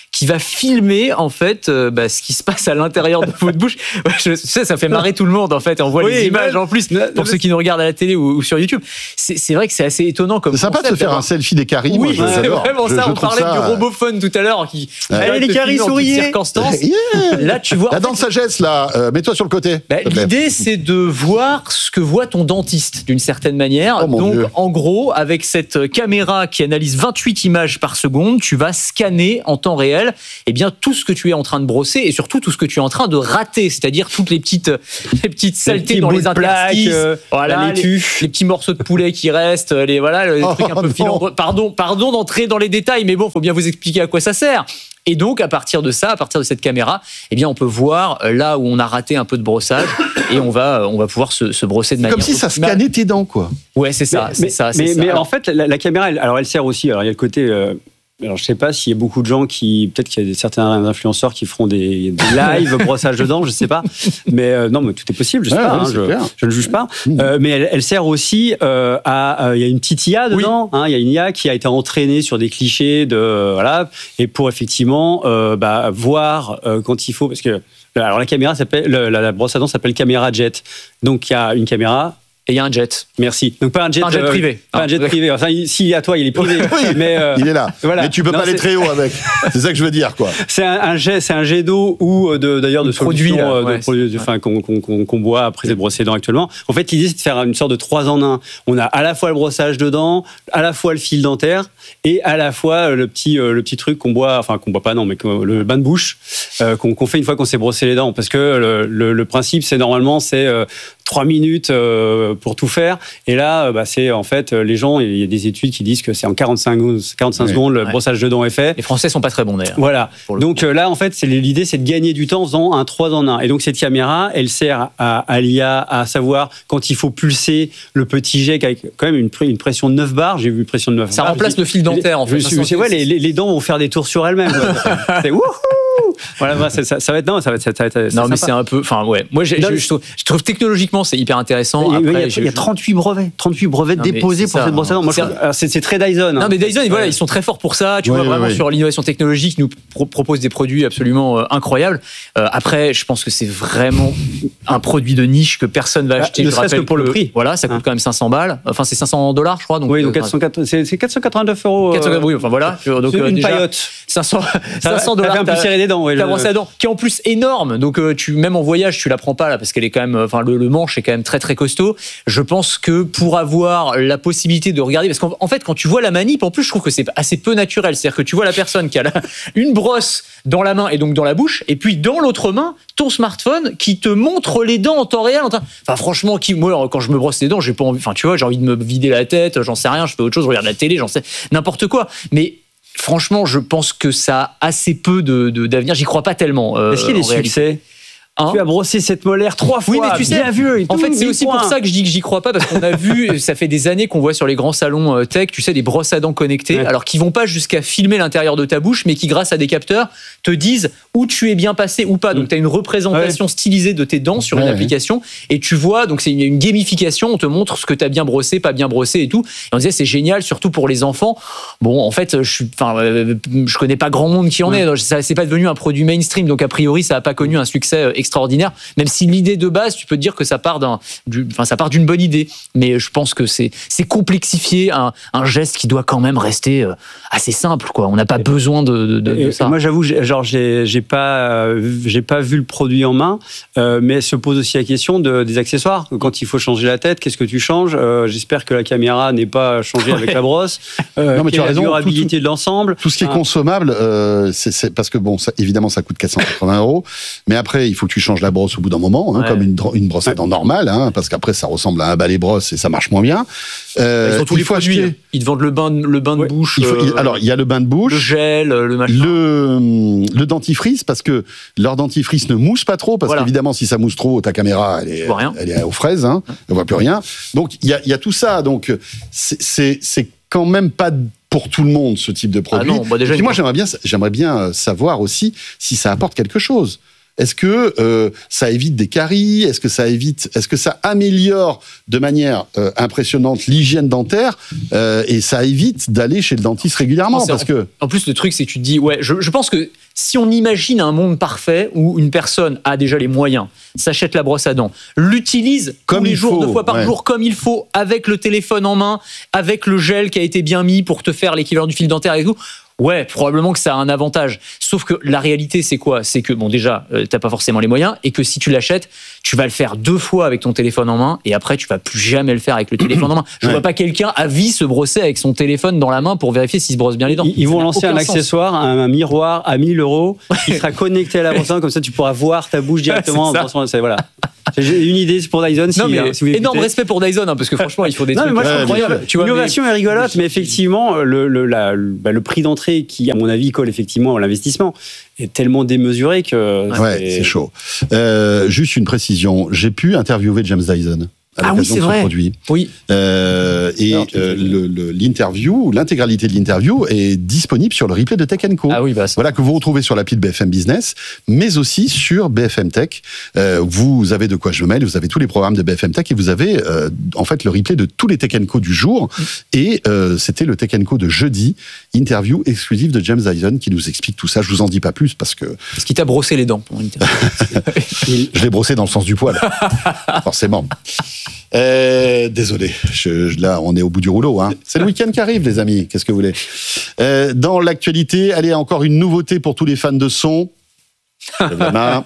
qui va filmer en fait euh, bah, ce qui se passe à l'intérieur de votre bouche. Ouais, je sais, ça fait marrer tout le monde en fait. Et on voit oui, les images en plus non, pour non, ceux qui nous regardent à la télé ou, ou sur YouTube. C'est, c'est vrai que c'est assez étonnant comme. C'est sympa concept, de se faire d'avoir... un selfie des caries. Oui, moi, c'est j'adore. vraiment je, ça. je On parlait ça... du robophone tout à l'heure qui. Ouais. Allez, les caries, souriez. Circonstances. Yeah. Là, tu vois. La dent de sagesse, là, euh, mets-toi sur le côté. Bah, l'idée, c'est de voir ce que voit ton dentiste, d'une certaine manière. Oh, mon Donc, Dieu. en gros, avec cette caméra qui analyse vingt-huit images par seconde, tu vas scanner en temps réel eh bien, tout ce que tu es en train de brosser et surtout tout ce que tu es en train de rater, c'est-à-dire toutes les petites, les petites saletés les dans les interstices, euh, voilà, la les, laitue. les petits morceaux de poulet qui restent, les, voilà, les Oh, trucs un peu non. filandreux. Pardon, pardon d'entrer dans les détails, mais bon, il faut bien vous expliquer à quoi ça sert. Et donc, à partir de ça, à partir de cette caméra, eh bien, on peut voir là où on a raté un peu de brossage et on va, on va pouvoir se, se brosser de manière. Comme si ça scannait tes dents, quoi. Ouais, c'est ça, mais, c'est mais, ça. C'est mais, ça. mais Alors, en fait, la, la caméra, elle, alors elle sert aussi. Alors il y a le côté. Euh, alors je sais pas s'il y a beaucoup de gens qui, peut-être qu'il y a des, certains influenceurs qui feront des, des live brossage de dents, je sais pas. Mais euh, non, mais tout est possible, je sais Ouais, pas. ouais, hein, c'est je, clair. je ne juge pas. Mmh. Euh, mais elle, elle sert aussi euh, à. euh, Il y a une petite I A dedans. hein, Il y a une I A qui a été entraînée sur des clichés de euh, voilà et pour effectivement euh, bah, voir euh, quand il faut parce que. Alors la caméra s'appelle la, la brosse à dents s'appelle caméra jet. Donc il y a une caméra. et il y a un jet. Merci. Donc pas un jet, Un jet euh, privé. Pas un jet Ah, privé. Enfin, si à toi, il est privé. Oui, mais euh, il est là. voilà. Mais tu peux Non, pas aller c'est- très haut avec. C'est ça que je veux dire, quoi. c'est un, un jet, c'est un jet d'eau ou de d'ailleurs de De produits, solution, là, euh, de ouais, produits, c'est- enfin qu'on qu'on qu'on qu'on boit après s'être brossé les dents actuellement. En fait, l'idée c'est de faire une sorte de trois en un. On a à la fois le brossage de dents, à la fois le fil dentaire et à la fois le petit euh, le petit truc qu'on boit, enfin qu'on boit pas non, mais que- le bain de bouche euh, qu'on qu'on fait une fois qu'on s'est brossé les dents. Parce que le, le, le principe c'est normalement c'est euh, trois minutes euh, pour tout faire. Et là, euh, bah, c'est en fait, euh, les gens, il y a des études qui disent que c'est en quarante-cinq, quarante-cinq Ouais. secondes, le Ouais. brossage de dents est fait. Les Français sont pas très bons d'ailleurs. Voilà. Pour le Donc euh, là, en fait, c'est, l'idée, c'est de gagner du temps en faisant un trois en un. Et donc, cette caméra, elle sert à, à l'I A à savoir quand il faut pulser le petit jet avec quand même une, pr- une pression de neuf bars. J'ai vu une pression de neuf Ça bars. remplace Je le fil dentaire en dis- fait. je suis- c'est- ouais, les, les, les dents vont faire des tours sur elles-mêmes. quoi. c'est wouhou. Voilà, voilà, ça, ça, ça va être non, ça va être, ça va être Non, mais sympa. c'est un peu. Enfin, ouais. Moi, j'ai- Non, je, je trouve, je trouve technologiquement, c'est hyper intéressant. Il y a- Après, il y a, j'ai- il y a trente-huit brevets, trente-huit brevets Non, mais déposés c'est pour ça, cette brosse à dents. Moi, je c'est- trouve- alors, c'est, c'est très Dyson. Non, hein. mais Dyson, voilà, Ouais. ils sont très forts pour ça. Tu Ouais, vois, ouais, vraiment ouais. sur l'innovation technologique, ils nous pro- proposent des produits absolument euh, incroyables. Euh, après, je pense que c'est vraiment un produit de niche que personne va Bah, acheter. ne Je serait-ce rappelle que pour le prix. Voilà, ça coûte Hein. quand même cinq cents balles. Enfin, c'est cinq cents dollars, je crois. Donc, Oui, donc euh, quatre cent quatre- c'est, c'est quatre cent quatre-vingt-neuf euros. quatre cents, euh, oui, enfin voilà. Donc, c'est euh, une déjà, paillote. cinq cents, Ça, cinq cents ça dollars. fait un peu serrer les dents. Ouais, Ta le- brosse à dents, qui est en plus énorme. Donc, euh, tu, même en voyage, tu la prends pas là parce qu'elle est quand même, enfin, le, le manche est quand même très très costaud. Je pense que pour avoir la possibilité de regarder, parce qu'en en fait, quand tu vois la manip, en plus, je trouve que c'est assez peu naturel. C'est-à-dire que tu vois la personne qui a la- une brosse dans la main et donc dans la bouche, et puis dans l'autre main, ton smartphone qui te montre les dents en temps réel. En train- Enfin, franchement, qui, moi, quand je me brosse les dents, j'ai pas envie. Enfin, tu vois, j'ai envie de me vider la tête. J'en sais rien. Je fais autre chose. Je regarde la télé. J'en sais n'importe quoi. Mais franchement, je pense que ça a assez peu de, de- d'avenir. J'y crois pas tellement. euh, Est-ce qu'il y a des en réalité. succès Hein Tu as brossé cette molaire trois fois. Oui, mais tu sais, bien vu. et En tout, fait, c'est mille aussi points. pour ça que je dis que j'y crois pas, parce qu'on a vu, ça fait des années qu'on voit sur les grands salons euh, tech, tu sais, des brosses à dents connectées, Ouais. alors qui vont pas jusqu'à filmer l'intérieur de ta bouche, mais qui, grâce à des capteurs, te disent où tu es bien passé ou pas. Donc, tu as une représentation stylisée de tes dents sur une Ouais, application, et tu vois, donc c'est une, une gamification, on te montre ce que tu as bien brossé, pas bien brossé et tout. Et on disait, c'est génial, surtout pour les enfants. Bon, en fait, je suis, enfin, euh, je connais pas grand monde qui en Ouais. est. Ça, c'est pas devenu un produit mainstream, donc a priori, ça a pas connu un succès euh, extraordinaire, même si l'idée de base, tu peux te dire que ça part d'un, du- enfin, ça part d'une bonne idée. Mais je pense que c'est, c'est complexifier un, un geste qui doit quand même rester euh, assez simple, quoi. On n'a pas besoin de, de, de- de Et- ça. et moi, j'avoue, j'ai- genre, j'ai, j'ai pas, euh, j'ai pas vu le produit en main, euh, mais se pose aussi la question de, des accessoires. Quand il faut changer la tête, qu'est-ce que tu changes Euh, J'espère que la caméra n'est pas changée avec la brosse. Euh, Non, mais quelle tu as est raison, la tout- durabilité de l'ensemble. Tout ce qui est Ah. consommable, euh, c'est, c'est parce que bon, ça, évidemment, ça coûte quatre cent quatre-vingts euros. Mais après, il faut que tu changes la brosse au bout d'un moment, hein, Ouais. comme une, dro- une brosse à dents normale, hein, parce qu'après, ça ressemble à un balai brosse et ça marche moins bien. Euh, Ils ont tous il les faut produits. acheter. Ils te vendent le bain, le bain de Ouais. bouche. Il faut- il- euh, alors, il y a le bain de le bouche. gel, le machin. Le, le dentifrice, parce que leur dentifrice ne mousse pas trop, parce Voilà. qu'évidemment, si ça mousse trop, ta caméra, elle est, Tu vois rien. elle est aux fraises, hein, elle voit plus rien. Donc, il y a, il y a tout ça. Donc, c'est, c'est, c'est quand même pas pour tout le monde, ce type de Ah produit. non, bah déjà, Et puis une- moi, j'aimerais bien, j'aimerais bien savoir aussi si ça apporte quelque chose. Est-ce que euh, ça évite des caries? Est-ce que ça évite, est-ce que ça améliore de manière euh, impressionnante l'hygiène dentaire euh, et ça évite d'aller chez le dentiste régulièrement? Non, parce en, que en plus, le truc, c'est que tu te dis, ouais, je, je pense que si on imagine un monde parfait où une personne a déjà les moyens, s'achète la brosse à dents, l'utilise comme tous les il jours, faut, deux fois par ouais. jour, comme il faut, avec le téléphone en main, avec le gel qui a été bien mis pour te faire l'équivalent du fil dentaire et tout. Ouais, probablement que ça a un avantage. Sauf que la réalité, c'est quoi? C'est que, bon, déjà, euh, t'as pas forcément les moyens et que si tu l'achètes, tu vas le faire deux fois avec ton téléphone en main et après, tu vas plus jamais le faire avec le téléphone en main. Je ouais. vois pas quelqu'un à vie se brosser avec son téléphone dans la main pour vérifier s'il se brosse bien les dents. Ils, ils vont Ça n'a lancer aucun un sens. accessoire, un, un miroir à mille euros qui sera connecté à la brosse à dents, comme ça tu pourras voir ta bouche directement. C'est en brossant. C'est- voilà. J'ai une idée pour Dyson. Si, Non, mais hein, si vous énorme écoutez. respect pour Dyson, hein, parce que franchement, il faut des Non, mais trucs moi, je comprends. incroyables. Tu vois, L'innovation est rigolote, mais effectivement, le, le, la, le, bah, le prix d'entrée qui, à mon avis, colle effectivement à l'investissement est tellement démesuré que. ouais, c'est, c'est chaud. Euh, juste une précision, j'ai pu interviewer James Dyson. À Ah oui, l'occasion c'est de son vrai. produit. Oui. Euh, et Alors, tu euh, fais- le, le, l'interview, l'intégralité de l'interview est disponible sur le replay de Tech and Co. Ah oui, bah ça. Voilà, que vous retrouvez sur l'appli de B F M Business, mais aussi sur B F M Tech. Euh, vous avez de quoi je me mêle, vous avez tous les programmes de B F M Tech et vous avez euh, en fait le replay de tous les Tech and Co du jour. Et euh, c'était le Tech and Co de jeudi, interview exclusive de James Dyson qui nous explique tout ça. Je vous en dis pas plus parce que Parce qu'il t'a brossé les dents pendant l'interview. je l'ai brossé dans le sens du poil, forcément. Euh, désolé, je, je- là on est au bout du rouleau. Hein. C'est le week-end qui arrive, les amis. Qu'est-ce que vous voulez? euh, Dans l'actualité, allez, encore une nouveauté pour tous les fans de son. Lève la main.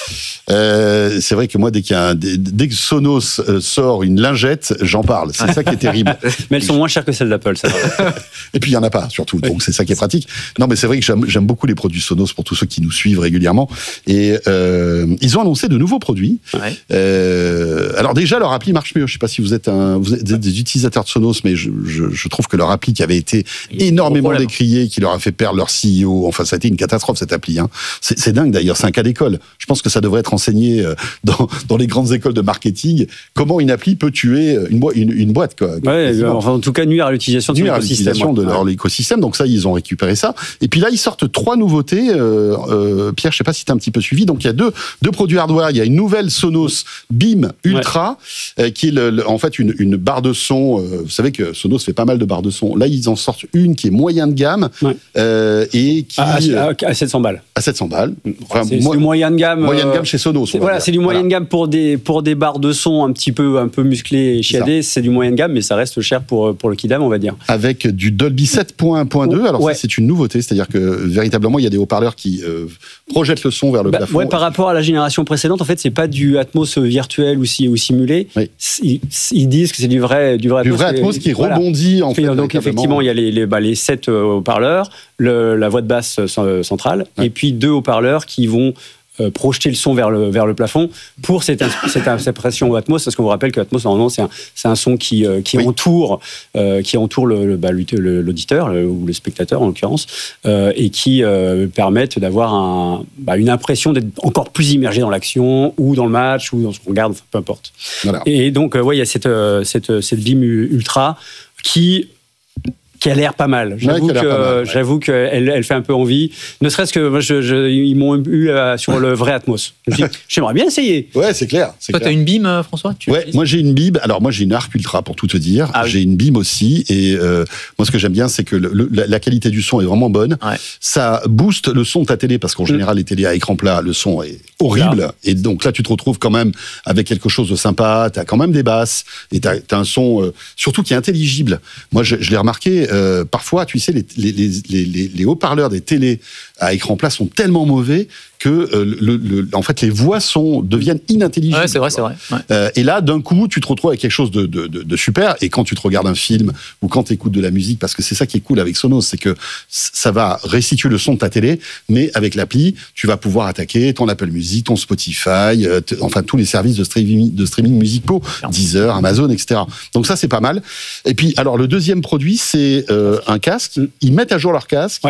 Euh, c'est vrai que moi, dès, qu'il y a un, dès, dès que Sonos euh, sort une lingette, j'en parle. C'est ça qui est terrible. Mais elles sont moins chères que celles d'Apple, ça va. Et puis il y en a pas, surtout. Donc c'est ça qui est pratique. Non, mais c'est vrai que j'aime, j'aime beaucoup les produits Sonos pour tous ceux qui nous suivent régulièrement. Et euh, ils ont annoncé de nouveaux produits. Ouais. Euh, alors déjà, leur appli marche mieux. Je sais pas si vous êtes, un, vous êtes des utilisateurs de Sonos, mais je, je, je trouve que leur appli qui avait été Il y a énormément gros problème. décriée, qui leur a fait perdre leur C E O, enfin ça a été une catastrophe cette appli. Hein. C'est, c'est dingue d'ailleurs, c'est un cas d'école. Je pense que ça devrait être enseigné euh, dans, dans les grandes écoles de marketing. Comment une appli peut tuer une, boi- une, une boîte, quoi. Ouais, Quasiment. enfin, en tout cas, nuire à l'utilisation de son Nuire à écosystème. l'utilisation de ouais. leur écosystème. Donc ça, ils ont récupéré ça. Et puis là, ils sortent trois nouveautés. Euh, euh, Pierre, je sais pas si tu as un petit peu suivi. Donc il y a deux, deux produits hardware. Il y a une nouvelle Sonos Beam Ultra, euh, qui est le, le- en fait une, une barre de son. Euh, vous savez que Sonos fait pas mal de barres de son. Là, ils en sortent une qui est moyen de gamme Ouais. euh, et qui À, euh, à- à sept cents balles. à sept cents balles. Enfin, C'est, mo- c'est du moyen de gamme. moyen de euh, gamme chez Sonos. C'est, on va voilà, dire. c'est du moyen Voilà. de gamme pour des, pour des barres de son un petit peu, un peu musclées et chiadées. C'est du moyen de gamme, mais ça reste cher pour, pour le Kidam, on va dire. Avec du Dolby sept point un point deux. Alors Ouais. ça, c'est une nouveauté. C'est-à-dire que véritablement, il y a des haut-parleurs qui euh, projettent le son vers le Bah, plafond. ouais, par rapport à la génération précédente, en fait, c'est pas du Atmos virtuel ou, si, ou simulé. Oui. Ils, ils disent que c'est du vrai, du vrai Du Atmos. vrai Atmos qui Voilà. rebondit en fait. Donc véritablement. effectivement, il y a les, les, bah, les sept euh, haut-parleurs, le, la voix de basse euh, centrale, Ouais. et puis deux haut-parleurs qui vont euh, projeter le son vers le, vers le plafond pour cette, ins- cette, cette impression Atmos, parce qu'on vous rappelle que Atmos, normalement, c'est un, c'est un son qui, euh, qui Oui. entoure, euh, qui entoure le, le, bah, le- l'auditeur, le- ou le spectateur en l'occurrence, euh, et qui euh, permettent d'avoir un, bah, une impression d'être encore plus immergé dans l'action, ou dans le match, ou dans ce qu'on regarde, enfin, peu importe. Voilà. Et donc, euh, ouais, il y a cette, euh, cette, cette Beam Ultra qui, qui a l'air pas mal. J'avoue Ouais, qui a l'air que, pas mal, ouais. j'avoue qu'elle elle fait un peu envie. Ne serait-ce que moi, je, je- ils m'ont eu euh, sur le vrai Atmos. Je me suis dit, j'aimerais bien essayer. Ouais, c'est clair. C'est Toi, clair. t'as une Beam, euh, François tu Ouais, l'utilises moi j'ai une Beam. Alors moi j'ai une Arc Ultra pour tout te dire. Ah oui. J'ai une Beam aussi et euh, moi ce que j'aime bien c'est que le- le- la, la qualité du son est vraiment bonne. Ouais. Ça booste le son de ta télé parce qu'en général les télés à écran plat le son est horrible et donc là tu te retrouves quand même avec quelque chose de sympa. T'as quand même des basses et t'as as un son euh, surtout qui est intelligible. Moi je, je l'ai remarqué euh, parfois tu sais les, les, les, les, les- les haut-parleurs des télés à écran plat sont tellement mauvais que euh, le, le- en fait les voix sont deviennent inintelligibles. Ouais, c'est vrai, tu c'est vois. vrai. Ouais. Euh, et là, d'un coup, tu te retrouves avec quelque chose de, de, de, de super. Et quand tu te regardes un film ou quand tu écoutes de la musique, parce que c'est ça qui est cool avec Sonos, c'est que ça va restituer le son de ta télé, mais avec l'appli, tu vas pouvoir attaquer ton Apple Music, ton Spotify, euh, t- enfin tous les services de streaming, de streaming musicaux, Deezer, Amazon, et cetera. Donc ça, c'est pas mal. Et puis, alors le deuxième produit, c'est euh, un casque. Ils mettent à jour leur casque. Ouais.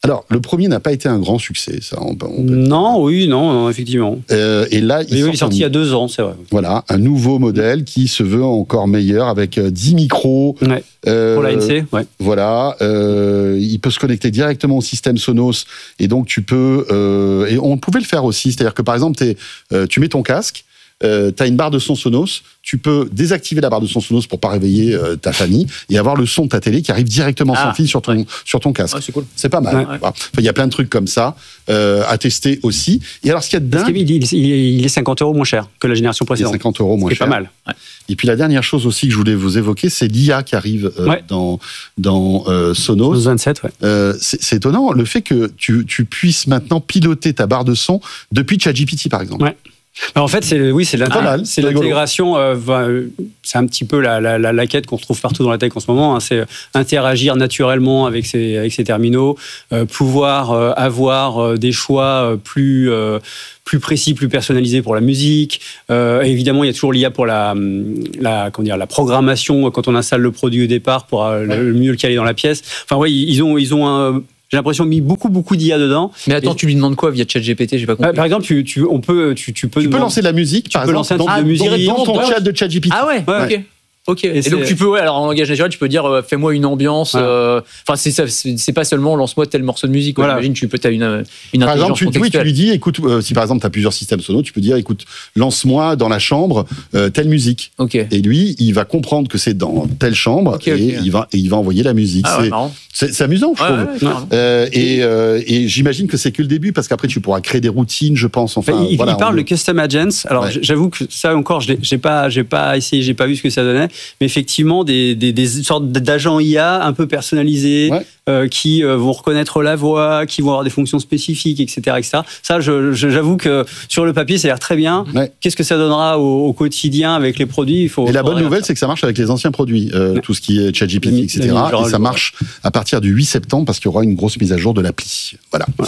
Alors, le premier n'a pas été un grand succès, ça. On peut, on peut non, oui, non, non, effectivement. Euh, et là, il, oui, oui, il est sorti il y a deux ans, c'est vrai. Voilà, un nouveau modèle qui se veut encore meilleur avec dix micros. Ouais. Euh, Pour l'A N C, ouais. Voilà, euh, il peut se connecter directement au système Sonos et donc tu peux. Euh, et on pouvait le faire aussi, c'est-à-dire que par exemple, t'es, euh, tu mets ton casque. Euh, tu as une barre de son Sonos, tu peux désactiver la barre de son Sonos pour pas réveiller euh, ta famille et avoir le son de ta télé qui arrive directement ah, sans fil sur ton, ouais. sur ton casque. Ouais, c'est cool. C'est pas mal. Il ouais. enfin, y a plein de trucs comme ça euh, à tester aussi. Et alors, ce qu'il y a de dingue... Il, il, il est cinquante euros moins cher que la génération précédente. Il est cinquante euros moins cher. C'est pas mal. Ouais. Et puis la dernière chose aussi que je voulais vous évoquer, c'est l'I A qui arrive euh, ouais. dans, dans euh, Sonos. Sonos vingt-sept, ouais. Euh, c'est, c'est étonnant le fait que tu, tu puisses maintenant piloter ta barre de son depuis ChatGPT, par exemple. Ouais. Alors en fait, c'est oui, c'est, ah, c'est l'intégration. Euh, va, c'est un petit peu la, la, la, la quête qu'on retrouve partout dans la tech en ce moment. Hein, c'est interagir naturellement avec ces, avec ces terminaux, euh, pouvoir euh, avoir euh, des choix euh, plus euh, plus précis, plus personnalisés pour la musique. Euh, évidemment, il y a toujours l'I A pour la la comment dire la programmation quand on installe le produit au départ pour euh, le mieux le caler dans la pièce. Enfin, ouais, ils ont ils ont un J'ai l'impression mis beaucoup beaucoup d'I A dedans. Mais attends, et... tu lui demandes quoi via ChatGPT? J'ai pas compris. Par exemple, tu, tu on peut tu, tu peux tu peux lancer de la musique. Tu par peux exemple, lancer un dans, type de musique dans ton chat de ChatGPT. Ah ouais. ouais. Ok. Ok. Et, et donc tu peux, ouais, alors en langage naturel, tu peux dire, euh, fais-moi une ambiance. Enfin, euh, c'est, c'est, c'est pas seulement lance-moi tel morceau de musique. Voilà. J'imagine, tu peux, t'as une, une par intelligence exemple, tu, oui, tu lui dis, écoute, euh, si par exemple tu as plusieurs systèmes sonos, tu peux dire, écoute, lance-moi dans la chambre euh, telle musique. Ok. Et lui, il va comprendre que c'est dans telle chambre okay, et okay. il va et il va envoyer la musique. Ah, c'est, ouais, marrant. c'est, c'est amusant, je ouais, trouve. Ouais, euh, et, euh, et j'imagine que c'est que le début parce qu'après tu pourras créer des routines, je pense. Enfin, il, voilà, il parle on... de custom agents. Alors ouais. j'avoue que ça encore, je l'ai, j'ai pas, j'ai pas essayé, j'ai pas vu ce que ça donnait, mais effectivement des, des, des sortes d'agents I A un peu personnalisés ouais. euh, qui euh, vont reconnaître la voix, qui vont avoir des fonctions spécifiques, et cetera, et cetera. Ça, je, je, j'avoue que sur le papier, ça a l'air très bien. Ouais. Qu'est-ce que ça donnera au, au quotidien avec les produits? Il faut. Et la bonne nouvelle, ça. c'est que ça marche avec les anciens produits, euh, ouais. tout ce qui est ChatGPT, et cetera. Et ça marche à partir du huit septembre parce qu'il y aura une grosse mise à jour de l'appli. Voilà. Ouais.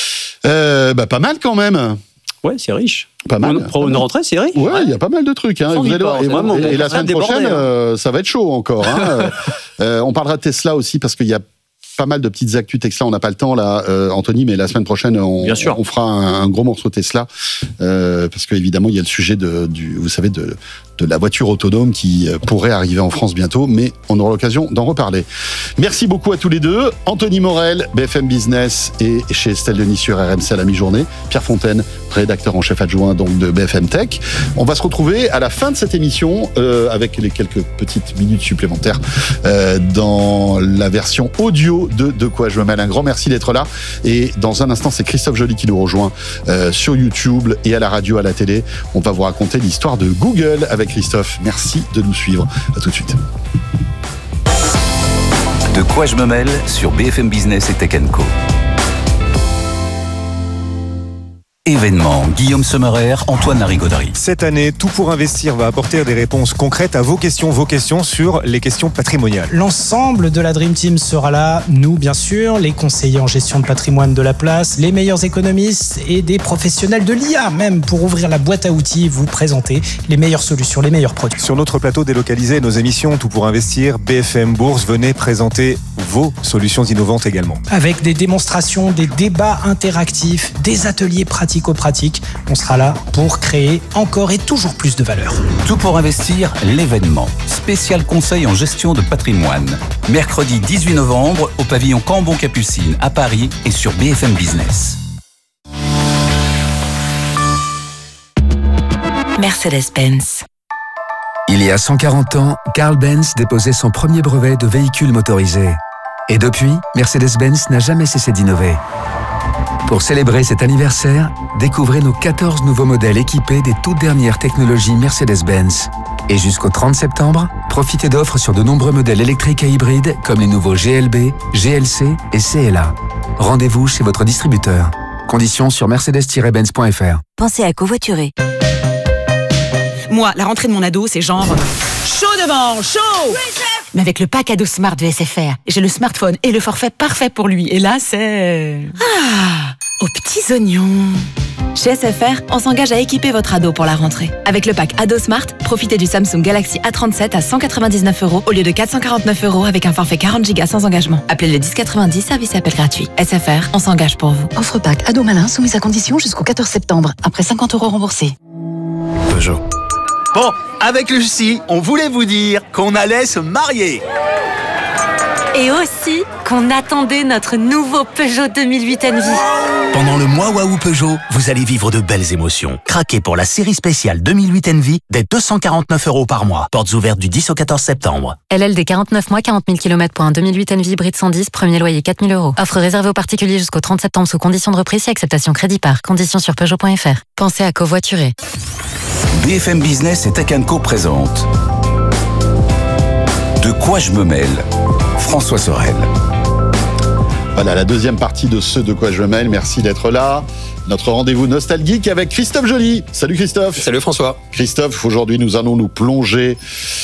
Euh, bah, pas mal quand même. Ouais, c'est riche. Pas mal. Pour une rentrée, c'est riche. Ouais, il ouais. y a pas mal de trucs. Hein. Vous allez voir. Et, vraiment, et, et la semaine prochaine, euh, ça va être chaud encore. Hein. euh, on parlera de Tesla aussi parce qu'il y a pas mal de petites actus Tesla. On n'a pas le temps là, euh, Anthony, mais la semaine prochaine, on, on, on fera un, un gros morceau Tesla euh, parce qu'évidemment, il y a le sujet de, du, vous savez, de, de la voiture autonome qui pourrait arriver en France bientôt, mais on aura l'occasion d'en reparler. Merci beaucoup à tous les deux. Anthony Morel, B F M Business et chez Estelle Denis sur R M C à la mi-journée. Pierre Fontaine, rédacteur en chef adjoint donc de B F M Tech. On va se retrouver à la fin de cette émission euh, avec les quelques petites minutes supplémentaires euh, dans la version audio de De quoi je me mêle. Un grand merci d'être là. Et dans un instant, c'est Christophe Joly qui nous rejoint euh, sur YouTube et à la radio, à la télé. On va vous raconter l'histoire de Google avec Christophe. Merci de nous suivre. À tout de suite. De quoi je me mêle sur B F M Business et Tech and Co. Événement, Guillaume Sommerer, Antoine Larigauderie. Cette année, Tout pour investir va apporter des réponses concrètes à vos questions, vos questions sur les questions patrimoniales. L'ensemble de la Dream Team sera là, nous bien sûr, les conseillers en gestion de patrimoine de la place, les meilleurs économistes et des professionnels de l'I A même pour ouvrir la boîte à outils, vous présenter les meilleures solutions, les meilleurs produits. Sur notre plateau délocalisé, nos émissions Tout pour investir, B F M Bourse, venez présenter vos solutions innovantes également. Avec des démonstrations, des débats interactifs, des ateliers pratiques pratique, on sera là pour créer encore et toujours plus de valeur. Tout pour investir, l'événement. Spécial conseil en gestion de patrimoine. Mercredi dix-huit novembre au pavillon Cambon-Capucine à Paris et sur B F M Business. Mercedes-Benz. Il y a cent quarante ans, Carl Benz déposait son premier brevet de véhicule motorisé. Et depuis, Mercedes-Benz n'a jamais cessé d'innover. Pour célébrer cet anniversaire, découvrez nos quatorze nouveaux modèles équipés des toutes dernières technologies Mercedes-Benz. Et jusqu'au trente septembre, profitez d'offres sur de nombreux modèles électriques et hybrides comme les nouveaux G L B, G L C et C L A. Rendez-vous chez votre distributeur. Conditions sur mercedes tiret benz point f r. Pensez à covoiturer. Moi, la rentrée de mon ado, c'est genre chaud devant, chaud. Mais avec le pack ado Smart de S F R, j'ai le smartphone et le forfait parfait pour lui. Et là, c'est... Ah, aux petits oignons. Chez S F R, on s'engage à équiper votre ado pour la rentrée. Avec le pack Ado Smart, profitez du Samsung Galaxy A trente-sept à cent quatre-vingt-dix-neuf euros au lieu de quatre cent quarante-neuf euros avec un forfait quarante gigas sans engagement. Appelez le dix quatre-vingt-dix, service et appel gratuit. S F R, on s'engage pour vous. Offre pack Ado Malin soumise à condition jusqu'au quatorze septembre. Après cinquante euros remboursés. Peugeot. Bon, avec Lucie, on voulait vous dire qu'on allait se marier. Et aussi qu'on attendait notre nouveau Peugeot deux mille huit Envy. Pendant le mois Waouh Peugeot, vous allez vivre de belles émotions. Craquez pour la série spéciale deux mille huit Envy dès deux cent quarante-neuf euros par mois. Portes ouvertes du dix au quatorze septembre. L L D quarante-neuf mois, quarante mille kilomètres pour un deux mille huit Envy hybride cent dix, premier loyer quatre mille euros. Offre réservée aux particuliers jusqu'au trente septembre sous conditions de reprise et acceptation crédit par. Conditions sur Peugeot point F R. Pensez à covoiturer. B F M Business et Tech and Co présente De quoi je me mêle? François Sorel. Voilà la deuxième partie de ce De quoi je me mêle. Merci d'être là. Notre rendez-vous nostalgique avec Christophe Joly. Salut Christophe. Salut François. Christophe, aujourd'hui nous allons nous plonger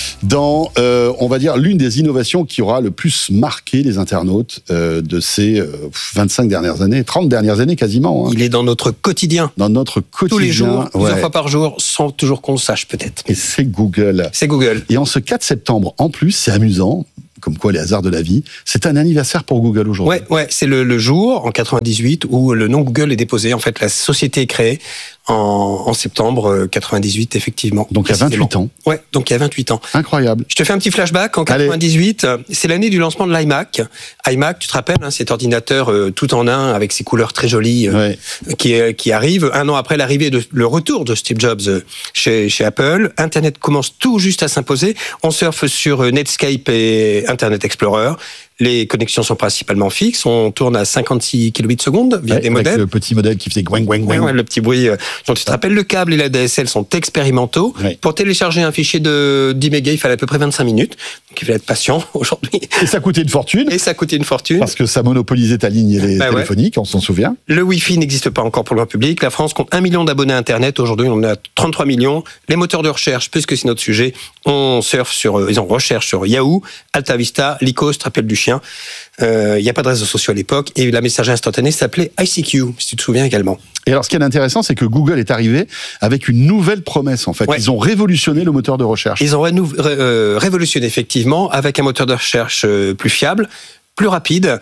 dans, euh, on va dire, l'une des innovations qui aura le plus marqué les internautes euh, de ces euh, vingt-cinq dernières années, trente dernières années quasiment. Hein. Il est dans notre quotidien. Dans notre quotidien. Tous les jours, ouais. plusieurs fois par jour, sans toujours qu'on le sache peut-être. Et c'est Google. C'est Google. Et en ce quatre septembre, en plus, c'est amusant, comme quoi les hasards de la vie, c'est un anniversaire pour Google aujourd'hui. Ouais, ouais, c'est le, le jour en quatre-vingt-dix-huit où le nom Google est déposé. En fait, la société est créée en, en septembre quatre-vingt-dix-huit, effectivement. Donc il y a vingt-huit ans. Ouais, donc il y a vingt-huit ans. Incroyable. Je te fais un petit flashback. En quatre-vingt-dix-huit, Allez. C'est l'année du lancement de l'iMac. iMac, tu te rappelles, hein, cet ordinateur euh, tout en un avec ses couleurs très jolies euh, ouais. qui, euh, qui arrive un an après l'arrivée de le retour de Steve Jobs euh, chez, chez Apple. Internet commence tout juste à s'imposer. On surfe sur euh, Netscape et Internet Explorer. Les connexions sont principalement fixes. On tourne à cinquante-six kilobits seconde via ouais, des modems. Avec le petit modèle qui faisait gouing, gouing, gouing. Ouais, ouais, le petit bruit. Donc tu te rappelles, le câble et la D S L sont expérimentaux. Ouais. Pour télécharger un fichier de dix mégas, il fallait à peu près vingt-cinq minutes. Donc il fallait être patient aujourd'hui. Et ça coûtait une fortune. Et ça coûtait une fortune. Parce que ça monopolisait ta ligne et les bah téléphoniques, ouais. On s'en souvient. Le Wi-Fi n'existe pas encore pour le grand public. La France compte un million d'abonnés Internet. Aujourd'hui, on est à trente-trois millions. Les moteurs de recherche, puisque c'est notre sujet, on surfe sur, ils en recherche sur Yahoo, Alta Vista, Lycos, tu te rappelles du chien. Il euh, n'y a pas de réseaux sociaux à l'époque. Et la messagerie instantanée s'appelait I C Q, si tu te souviens également. Et alors, ce qui est intéressant, c'est que Google est arrivé avec une nouvelle promesse, en fait. Ouais. Ils ont révolutionné le moteur de recherche. Ils ont rénou- ré- euh, révolutionné, effectivement, avec un moteur de recherche euh, plus fiable, plus rapide.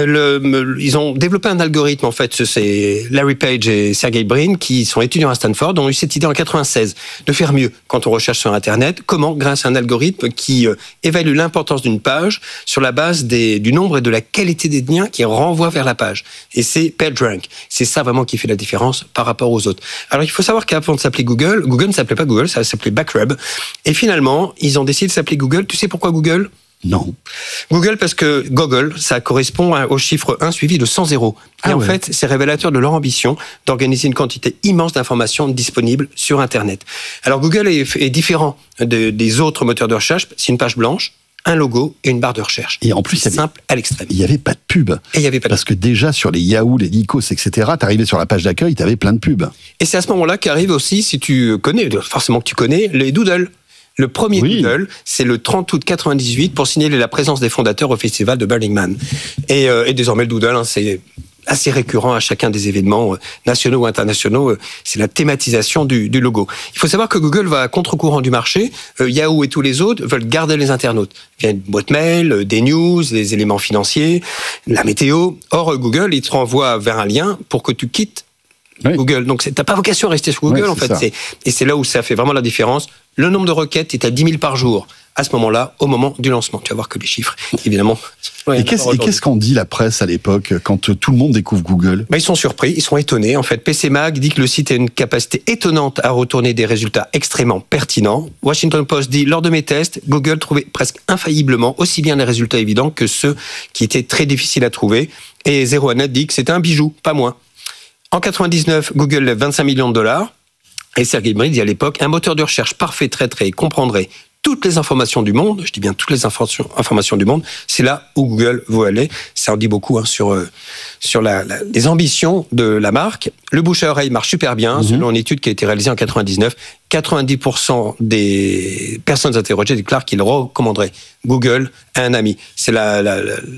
Le, ils ont développé un algorithme, en fait, c'est Larry Page et Sergey Brin, qui sont étudiants à Stanford, ont eu cette idée en quatre-vingt-seize, de faire mieux quand on recherche sur Internet. Comment? Grâce à un algorithme qui euh, évalue l'importance d'une page sur la base des, du nombre et de la qualité des liens qui renvoient vers la page. Et c'est PageRank. C'est ça vraiment qui fait la différence par rapport aux autres. Alors, il faut savoir qu'avant de s'appeler Google, Google ne s'appelait pas Google, ça s'appelait Backrub. Et finalement, ils ont décidé de s'appeler Google. Tu sais pourquoi Google? Non. Google, parce que Google, ça correspond au chiffre un suivi de cent zéros. Et ah en ouais. fait, c'est révélateur de leur ambition d'organiser une quantité immense d'informations disponibles sur Internet. Alors, Google est, est différent de, des autres moteurs de recherche. C'est une page blanche, un logo et une barre de recherche. Et en plus, c'est simple à l'extrême. Il n'y avait pas de pub. Et il y avait pas de Parce que déjà, sur les Yahoo, les Lycos, et cetera, t'arrivais sur la page d'accueil, t'avais plein de pubs. Et c'est à ce moment-là qu'arrive aussi, si tu connais, forcément que tu connais, les doodles. Le premier oui. Doodle, c'est le trente août quatre-vingt-dix-huit pour signaler la présence des fondateurs au festival de Burning Man. Et, euh, et désormais, le Doodle, hein, c'est assez récurrent à chacun des événements euh, nationaux ou internationaux. Euh, c'est la thématisation du, du logo. Il faut savoir que Google va à contre-courant du marché. Euh, Yahoo et tous les autres veulent garder les internautes. Il y a une boîte mail, euh, des news, des éléments financiers, la météo. Or, euh, Google, il te renvoie vers un lien pour que tu quittes oui. Google. Donc, t'as pas vocation à rester sur Google, oui, en fait. C'est, et c'est là où ça fait vraiment la différence. Le nombre de requêtes est à dix mille par jour. À ce moment-là, au moment du lancement. Tu vas voir que les chiffres, évidemment. Ouais, et, qu'est-ce, et qu'est-ce qu'en dit la presse à l'époque, quand tout le monde découvre Google? Ben, ils sont surpris, ils sont étonnés. En fait, P C Mag dit que le site a une capacité étonnante à retourner des résultats extrêmement pertinents. Washington Post dit, lors de mes tests, Google trouvait presque infailliblement aussi bien les résultats évidents que ceux qui étaient très difficiles à trouver. Et zéro A Net dit que c'était un bijou, pas moins. En quatre-vingt-dix-neuf, Google lève vingt-cinq millions de dollars. Et Sergey Brin dit à l'époque, un moteur de recherche parfait traiterait et comprendrait toutes les informations du monde, je dis bien toutes les informations, informations du monde, c'est là où Google veut aller. Ça en dit beaucoup hein, sur, euh, sur la, la, les ambitions de la marque. Le bouche à oreille marche super bien, mmh. selon une étude qui a été réalisée en quatre-vingt-dix-neuf. quatre-vingt-dix pour cent des personnes interrogées déclarent qu'ils recommanderaient Google à un ami. C'est la... la, la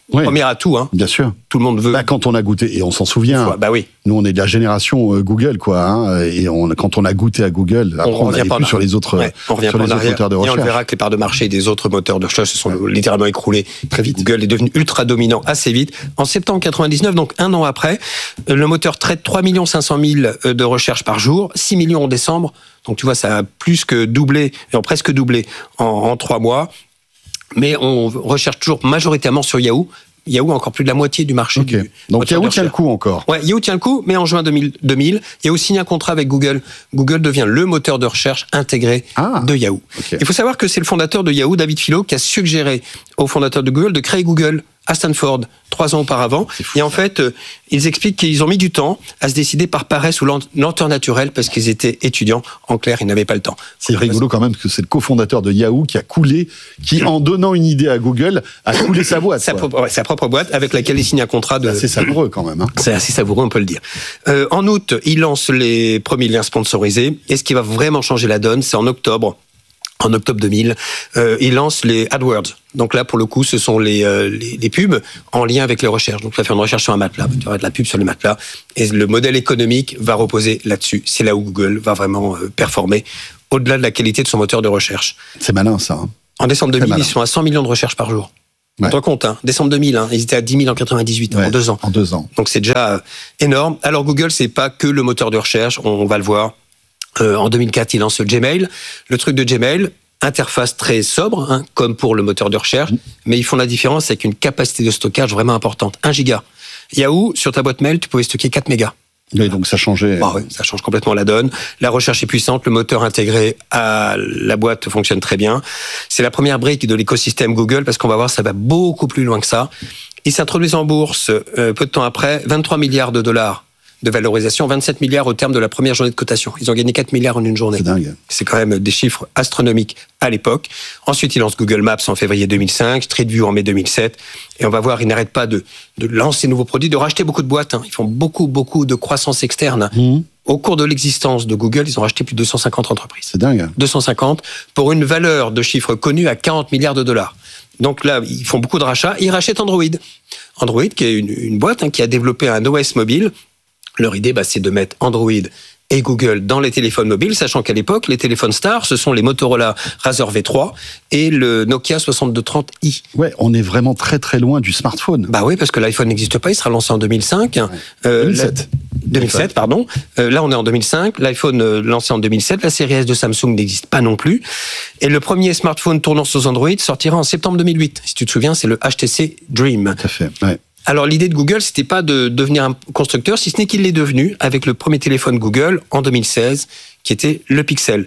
Ouais. Premier atout, hein. Bien sûr. Tout le monde veut. Bah, quand on a goûté, et on s'en souvient. Bah oui. Nous, on est de la génération euh, Google, quoi. Hein, et on, quand on a goûté à Google, après, on n'allait plus sur les autres, ouais, on revient sur les autres arrière, moteurs de recherche. Et on verra que les parts de marché des autres moteurs de recherche se sont ouais. littéralement écroulées très vite. Google est devenu ultra dominant assez vite. En septembre quatre-vingt-dix-neuf, donc un an après, le moteur traite trois millions cinq cent mille de recherches par jour, six millions en décembre. Donc tu vois, ça a plus que doublé, et presque doublé en, en trois mois. Mais on recherche toujours majoritairement sur Yahoo. Yahoo a encore plus de la moitié du marché. Okay. Du Donc Yahoo tient le coup encore. Ouais, Yahoo tient le coup, mais en juin deux mille, Yahoo signe un contrat avec Google. Google devient le moteur de recherche intégré ah, de Yahoo. Okay. Il faut savoir que c'est le fondateur de Yahoo, David Filo, qui a suggéré au fondateur de Google de créer Google à Stanford trois ans auparavant. Fou, et en ça. fait, euh, ils expliquent qu'ils ont mis du temps à se décider par paresse ou lenteur naturelle parce qu'ils étaient étudiants. En clair, ils n'avaient pas le temps. C'est rigolo quand même que c'est le cofondateur de Yahoo qui a coulé, qui en donnant une idée à Google, a coulé sa boîte. Sa, propre, ouais, sa propre boîte avec laquelle il signe un contrat de... C'est assez savoureux quand même. Hein. C'est assez savoureux, on peut le dire. Euh, en août, il lance les premiers liens sponsorisés. Et ce qui va vraiment changer la donne, c'est en octobre. En octobre deux mille, euh, il lance les AdWords. Donc là, pour le coup, ce sont les, euh, les, les pubs en lien avec les recherches. Donc, tu vas faire une recherche sur un matelas, tu auras de la pub sur le matelas, et le modèle économique va reposer là-dessus. C'est là où Google va vraiment euh, performer, au-delà de la qualité de son moteur de recherche. C'est malin, ça. Hein. En décembre deux mille, ils sont à cent millions de recherches par jour. Ouais. On te rend compte, hein, décembre deux mille, hein, ils étaient à dix mille en quatre-vingt-dix-huit, ouais, en deux ans. En deux ans. Donc, c'est déjà euh, énorme. Alors, Google, c'est pas que le moteur de recherche, on, on va le voir. Euh, en deux mille quatre, il lance Gmail. Le truc de Gmail, interface très sobre, hein, comme pour le moteur de recherche, mmh. mais ils font la différence avec une capacité de stockage vraiment importante, un giga. Yahoo, sur ta boîte mail, tu pouvais stocker quatre mégas. Oui, donc ça changeait. Bah, oui, ça change complètement la donne. La recherche est puissante, le moteur intégré à la boîte fonctionne très bien. C'est la première brique de l'écosystème Google, parce qu'on va voir, ça va beaucoup plus loin que ça. Ils s'introduisent en bourse euh, peu de temps après, vingt-trois milliards de dollars de valorisation, vingt-sept milliards au terme de la première journée de cotation. Ils ont gagné quatre milliards en une journée. C'est dingue. C'est quand même des chiffres astronomiques à l'époque. Ensuite, ils lancent Google Maps en février deux mille cinq, Street View en mai deux mille sept. Et on va voir, ils n'arrêtent pas de, de lancer de nouveaux produits, de racheter beaucoup de boîtes. Hein. Ils font beaucoup, beaucoup de croissance externe. Mmh. Au cours de l'existence de Google, ils ont racheté plus de deux cent cinquante entreprises. C'est dingue. deux cent cinquante pour une valeur de chiffre connue à quarante milliards de dollars. Donc là, ils font beaucoup de rachats. Ils rachètent Android. Android, qui est une, une boîte hein, qui a développé un O S mobile. Leur idée, bah, c'est de mettre Android et Google dans les téléphones mobiles, sachant qu'à l'époque, les téléphones stars, ce sont les Motorola Razr V trois et le Nokia soixante-deux trente i. Ouais, on est vraiment très très loin du smartphone. Bah oui, parce que l'iPhone n'existe pas, il sera lancé en deux mille cinq. Ouais. Euh, deux mille sept. La... deux mille sept, pardon. Euh, là, on est en deux mille cinq. L'iPhone euh, lancé en deux mille sept. La série S de Samsung n'existe pas non plus. Et le premier smartphone tournant sur Android sortira en septembre deux mille huit. Si tu te souviens, c'est le H T C Dream. Tout à fait, ouais. Alors l'idée de Google, c'était pas de devenir un constructeur, si ce n'est qu'il l'est devenu avec le premier téléphone Google en deux mille seize, qui était le Pixel.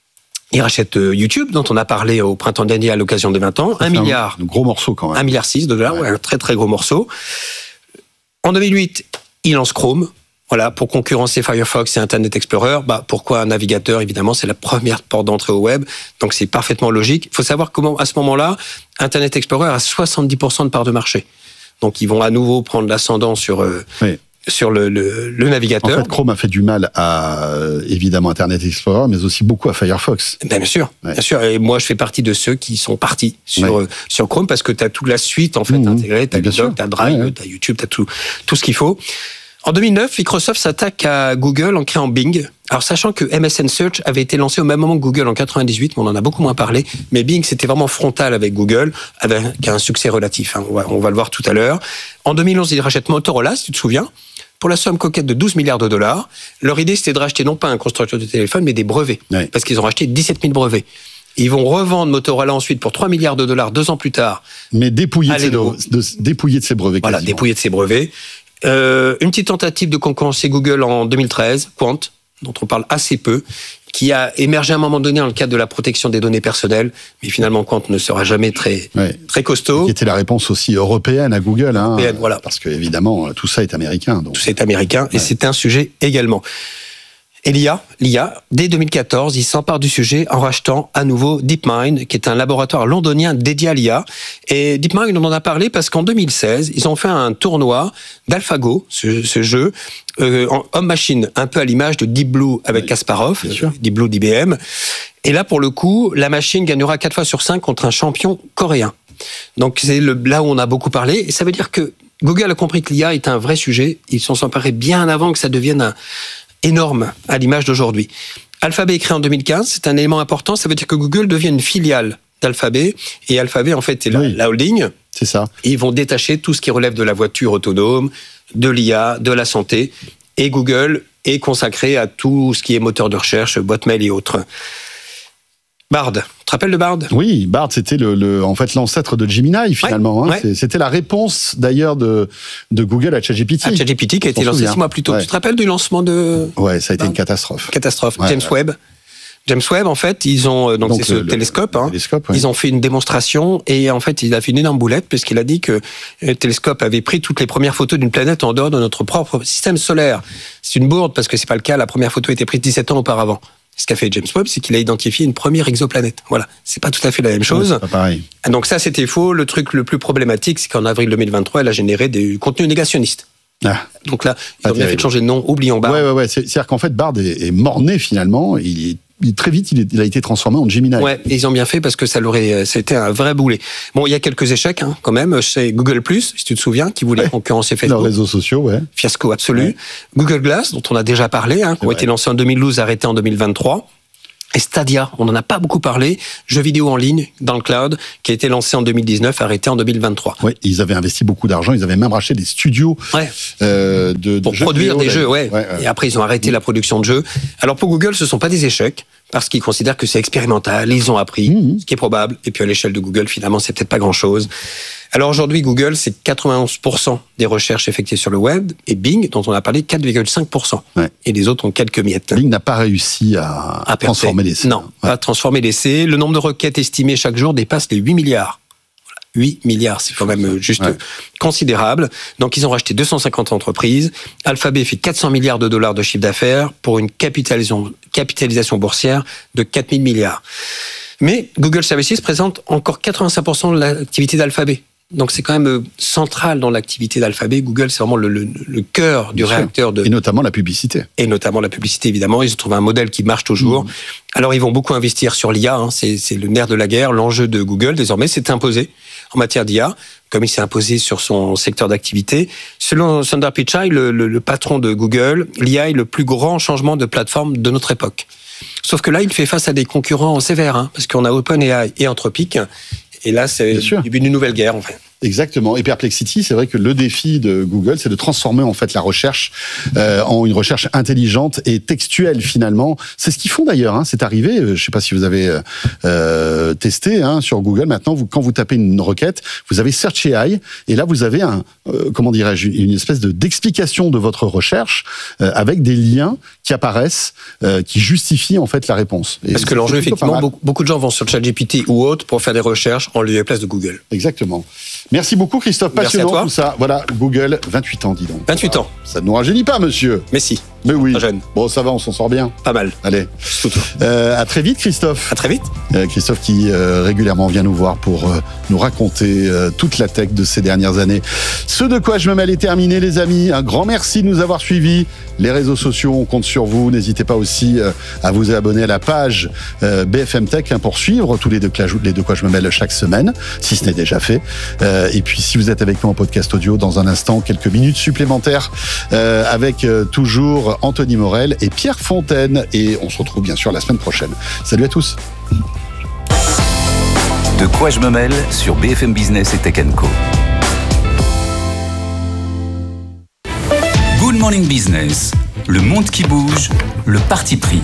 Ils rachètent YouTube, dont on a parlé au printemps dernier à l'occasion des vingt ans, un milliard. Un gros morceau quand même. Un milliard six de dollars, ouais. Ouais, un très très gros morceau. En deux mille huit, ils lancent Chrome. Voilà, pour concurrencer Firefox et Internet Explorer. Bah, pourquoi un navigateur? Évidemment, c'est la première porte d'entrée au web. Donc, c'est parfaitement logique. Il faut savoir comment, à ce moment-là, Internet Explorer a soixante-dix pour cent de part de marché. Donc, ils vont à nouveau prendre l'ascendant sur, euh, oui. sur le, le, le navigateur. En fait, Chrome a fait du mal à, euh, évidemment, Internet Explorer, mais aussi beaucoup à Firefox. Bien sûr, ouais. bien sûr. Et moi, je fais partie de ceux qui sont partis sur, ouais. euh, sur Chrome parce que tu as toute la suite, en fait, mmh, intégrée. Tu as Doc, tu as Drive, ouais, ouais. tu as YouTube, tu as tout, tout ce qu'il faut. En deux mille neuf, Microsoft s'attaque à Google en créant Bing. Alors, sachant que M S N Search avait été lancé au même moment que Google en quatre-vingt-dix-huit, mais on en a beaucoup moins parlé. Mais Bing, c'était vraiment frontal avec Google, avec un succès relatif. Hein. On va, on va le voir tout à l'heure. En deux mille onze, ils rachètent Motorola, si tu te souviens, pour la somme coquette de douze milliards de dollars. Leur idée, c'était de racheter non pas un constructeur de téléphone, mais des brevets. Oui. Parce qu'ils ont racheté dix-sept mille brevets. Ils vont revendre Motorola ensuite pour trois milliards de dollars deux ans plus tard. Mais dépouillé de, ses, de, de, dépouillé de ses brevets. Voilà, quasiment. dépouillé de ses brevets. Euh, une petite tentative de concurrencer Google en deux mille treize, Quant, dont on parle assez peu, qui a émergé à un moment donné dans le cadre de la protection des données personnelles, mais finalement Quant ne sera jamais très, ouais. très costaud. Qui était la réponse aussi européenne à Google, hein, européenne, voilà. Parce que évidemment tout ça est américain. Donc. Tout ça est américain, ouais. et c'est un sujet également. Et l'I A, l'I A, dès deux mille quatorze, il s'empare du sujet en rachetant à nouveau DeepMind, qui est un laboratoire londonien dédié à l'I A. Et DeepMind, on en a parlé parce qu'en deux mille seize, ils ont fait un tournoi d'AlphaGo, ce, ce jeu, euh, en homme-machine, un peu à l'image de Deep Blue avec oui, Kasparov, euh, Deep Blue d'I B M. Et là, pour le coup, la machine gagnera quatre fois sur cinq contre un champion coréen. Donc c'est le, là où on a beaucoup parlé. Et ça veut dire que Google a compris que l'I A est un vrai sujet. Ils s'en sont emparés bien avant que ça devienne un, énorme à l'image d'aujourd'hui. Alphabet est créé en deux mille quinze. C'est un élément important. Ça veut dire que Google devient une filiale d'Alphabet. Et Alphabet, en fait, c'est la, oui. la holding. C'est ça. Et ils vont détacher tout ce qui relève de la voiture autonome, de l'I A, de la santé. Et Google est consacré à tout ce qui est moteur de recherche, boîte mail et autres. Bard. Tu te rappelles de Bard ? Oui, Bard, c'était le, le, en fait l'ancêtre de Gemini, finalement. Ouais, hein. ouais. C'était la réponse, d'ailleurs, de, de Google à ChatGPT. À ChatGPT, qui a été lancé six mois plus tôt. Ouais. Tu te rappelles du lancement de... Ouais, ça a été Bard ? une catastrophe. Catastrophe. Ouais, James ouais. Webb. James Webb, en fait, ils ont donc, donc c'est le, ce télescope. Le, hein, le télescope ouais. Ils ont fait une démonstration et en fait, il a fait une énorme boulette puisqu'il a dit que le télescope avait pris toutes les premières photos d'une planète en dehors de notre propre système solaire. C'est une bourde parce que c'est pas le cas. La première photo a été prise dix-sept ans auparavant. Ce qu'a fait James Webb, c'est qu'il a identifié une première exoplanète. Voilà, c'est pas tout à fait la même chose. Ouais, c'est pas pareil. Donc ça, c'était faux. Le truc le plus problématique, c'est qu'en avril deux mille vingt-trois, elle a généré des contenus négationnistes. Ah. Donc là, ils Pas ont bien terrible. fait de changer de nom. Oublions Bard. Ouais, ouais, ouais. C'est, c'est-à-dire qu'en fait, Bard est, est mort-né finalement. Il est Il, très vite, il, est, il a été transformé en Gemini. Ouais, et ils ont bien fait parce que ça l'aurait, c'était un vrai boulet. Bon, il y a quelques échecs, hein, quand même. C'est Google Plus, si tu te souviens, qui voulait ouais. concurrencer Facebook. Leurs réseaux sociaux, ouais. Fiasco absolu. Ouais. Google Glass, dont on a déjà parlé, hein, qui ont été lancés en deux mille douze, arrêtés en deux mille vingt-trois. Et Stadia, on n'en a pas beaucoup parlé, jeu vidéo en ligne dans le cloud, qui a été lancé en deux mille dix-neuf, arrêté en deux mille vingt-trois. Oui, ils avaient investi beaucoup d'argent, ils avaient même racheté des studios ouais. euh, de, pour de jeux produire vidéo, des jeux, ouais. ouais, ouais. Et après, ils ont arrêté mmh. la production de jeux. Alors pour Google, ce ne sont pas des échecs, parce qu'ils considèrent que c'est expérimental, ils ont appris, mmh. ce qui est probable. Et puis à l'échelle de Google, finalement, c'est peut-être pas grand-chose. Alors aujourd'hui, Google, c'est quatre-vingt-onze pour cent des recherches effectuées sur le web, et Bing, dont on a parlé, quatre virgule cinq pour cent. Ouais. Et les autres ont quelques miettes. Bing n'a pas réussi à, à transformer l'essai. Non, ouais. pas transformer l'essai. Le nombre de requêtes estimées chaque jour dépasse les huit milliards. huit milliards, c'est quand même juste ouais. considérable. Donc, ils ont racheté deux cent cinquante entreprises. Alphabet fait quatre cents milliards de dollars de chiffre d'affaires pour une capitalisation, capitalisation boursière de quatre mille milliards. Mais Google Services présente encore quatre-vingt-cinq pour cent de l'activité d'Alphabet. Donc, c'est quand même central dans l'activité d'Alphabet. Google, c'est vraiment le, le, le cœur du Bien réacteur. De... Et notamment la publicité. Et notamment la publicité, évidemment. Ils ont trouvé un modèle qui marche toujours. Mmh. Alors, ils vont beaucoup investir sur l'I A. Hein. C'est, c'est le nerf de la guerre. L'enjeu de Google, désormais, c'est imposé en matière d'I A, comme il s'est imposé sur son secteur d'activité. Selon Sundar Pichai, le, le, le patron de Google, l'I A est le plus grand changement de plateforme de notre époque. Sauf que là, il fait face à des concurrents sévères, hein, parce qu'on a OpenAI et Anthropic. Et là, c'est le début d'une nouvelle guerre, en fait. Exactement. Et Perplexity, c'est vrai que le défi de Google, c'est de transformer en fait la recherche euh, en une recherche intelligente et textuelle finalement. C'est ce qu'ils font d'ailleurs. Hein. C'est arrivé. Je ne sais pas si vous avez euh, testé hein, sur Google. Maintenant, vous, quand vous tapez une requête, vous avez Search A I et là vous avez un euh, comment dirais-je une espèce de d'explication de votre recherche euh, avec des liens qui apparaissent, euh, qui justifient en fait la réponse. Et Parce que l'enjeu, effectivement, beaucoup, beaucoup de gens vont sur ChatGPT ou autre pour faire des recherches en lieu et place de Google. Exactement. Merci beaucoup Christophe, passionnant tout ça. Voilà, Google, vingt-huit ans, dis donc. vingt-huit ans. Ça ne nous rajeunit pas, monsieur. Mais si. Mais oui. Pas jeune. Bon, ça va, on s'en sort bien. Pas mal. Allez. Euh, à très vite, Christophe. À très vite. Euh, Christophe qui euh, régulièrement vient nous voir pour euh, nous raconter euh, toute la tech de ces dernières années. Ce de quoi je me mêle est terminé, les amis. Un grand merci de nous avoir suivis. Les réseaux sociaux, on compte sur vous. N'hésitez pas aussi euh, à vous abonner à la page euh, B F M Tech hein, pour suivre tous les deux, les de quoi je me mêle chaque semaine, si ce n'est déjà fait. Euh, et puis, si vous êtes avec nous en podcast audio, dans un instant, quelques minutes supplémentaires euh, avec euh, toujours Anthony Morel et Pierre Fontaine. Et on se retrouve bien sûr la semaine prochaine. Salut à tous. De quoi je me mêle sur B F M Business et Tech and Co. Good Morning Business, le monde qui bouge, le parti pris.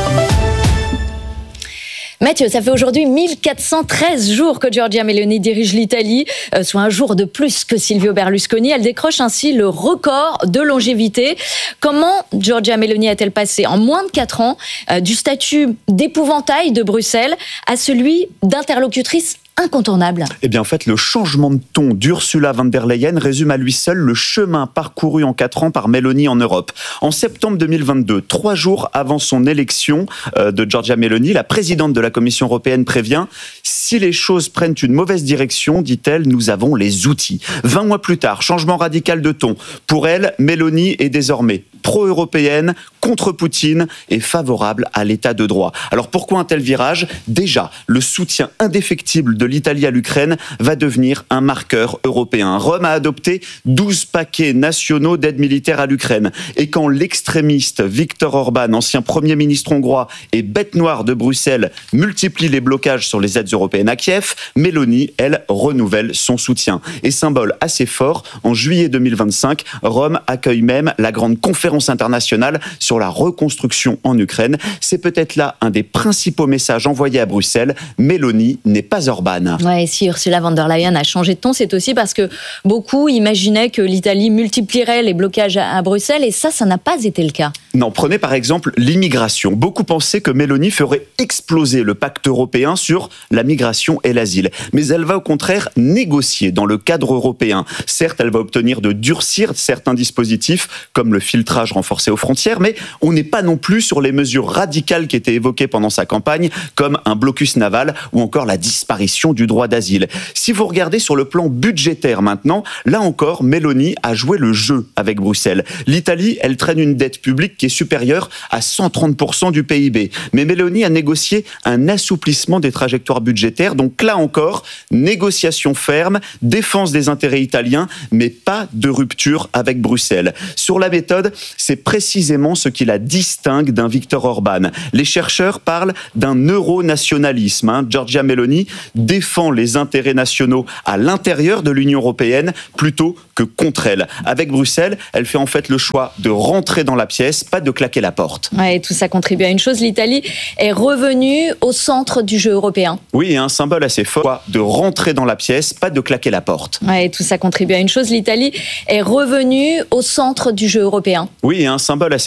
Mathieu, ça fait aujourd'hui mille quatre cent treize jours que Giorgia Meloni dirige l'Italie, euh, soit un jour de plus que Silvio Berlusconi. Elle décroche ainsi le record de longévité. Comment Giorgia Meloni a-t-elle passé en moins de quatre ans euh, du statut d'épouvantail de Bruxelles à celui d'interlocutrice incontournable? Eh bien, en fait, le changement de ton d'Ursula von der Leyen résume à lui seul le chemin parcouru en quatre ans par Meloni en Europe. En septembre deux mille vingt-deux, trois jours avant son élection euh, de Giorgia Meloni, la présidente de la Commission européenne prévient « Si les choses prennent une mauvaise direction, dit-elle, nous avons les outils ». Vingt mois plus tard, changement radical de ton. Pour elle, Meloni est désormais pro-européenne, contre Poutine et favorable à l'état de droit. Alors pourquoi un tel virage ? Déjà, le soutien indéfectible de l'Italie à l'Ukraine va devenir un marqueur européen. Rome a adopté douze paquets nationaux d'aide militaire à l'Ukraine. Et quand l'extrémiste Viktor Orban, ancien Premier ministre hongrois et bête noire de Bruxelles, multiplie les blocages sur les aides européennes à Kiev, Mélanie, elle, renouvelle son soutien. Et symbole assez fort, en juillet deux mille vingt-cinq, Rome accueille même la grande conférence internationale sur la reconstruction en Ukraine. C'est peut-être là un des principaux messages envoyés à Bruxelles. Mélanie n'est pas Orban. Ouais, et si Ursula von der Leyen a changé de ton, c'est aussi parce que beaucoup imaginaient que l'Italie multiplierait les blocages à Bruxelles, et ça, ça n'a pas été le cas. Non, prenez par exemple l'immigration. Beaucoup pensaient que Mélanie ferait exploser le pacte européen sur la migration et l'asile. Mais elle va au contraire négocier dans le cadre européen. Certes, elle va obtenir de durcir certains dispositifs, comme le filtrage renforcé aux frontières, mais on n'est pas non plus sur les mesures radicales qui étaient évoquées pendant sa campagne, comme un blocus naval ou encore la disparition du droit d'asile. Si vous regardez sur le plan budgétaire maintenant, là encore, Mélanie a joué le jeu avec Bruxelles. L'Italie, elle traîne une dette publique qui est supérieure à cent trente pour cent du P I B. Mais Mélanie a négocié un assouplissement des trajectoires budgétaires. Donc là encore, négociation ferme, défense des intérêts italiens, mais pas de rupture avec Bruxelles. Sur la méthode, c'est précisément ce qui la distingue d'un Viktor Orban. Les chercheurs parlent d'un euro-nationalisme. Hein. Giorgia Meloni défend les intérêts nationaux à l'intérieur de l'Union européenne plutôt que contre elle. Avec Bruxelles, elle fait en fait le choix de rentrer dans la pièce, pas de claquer la porte. Ouais, et tout ça contribue à une chose, l'Italie est revenue au centre du jeu européen. Oui, et un symbole assez fort, de rentrer dans la pièce, pas de claquer la porte. Ouais, et tout ça contribue à une chose, l'Italie est revenue au centre du jeu européen. Oui, et un symbole assez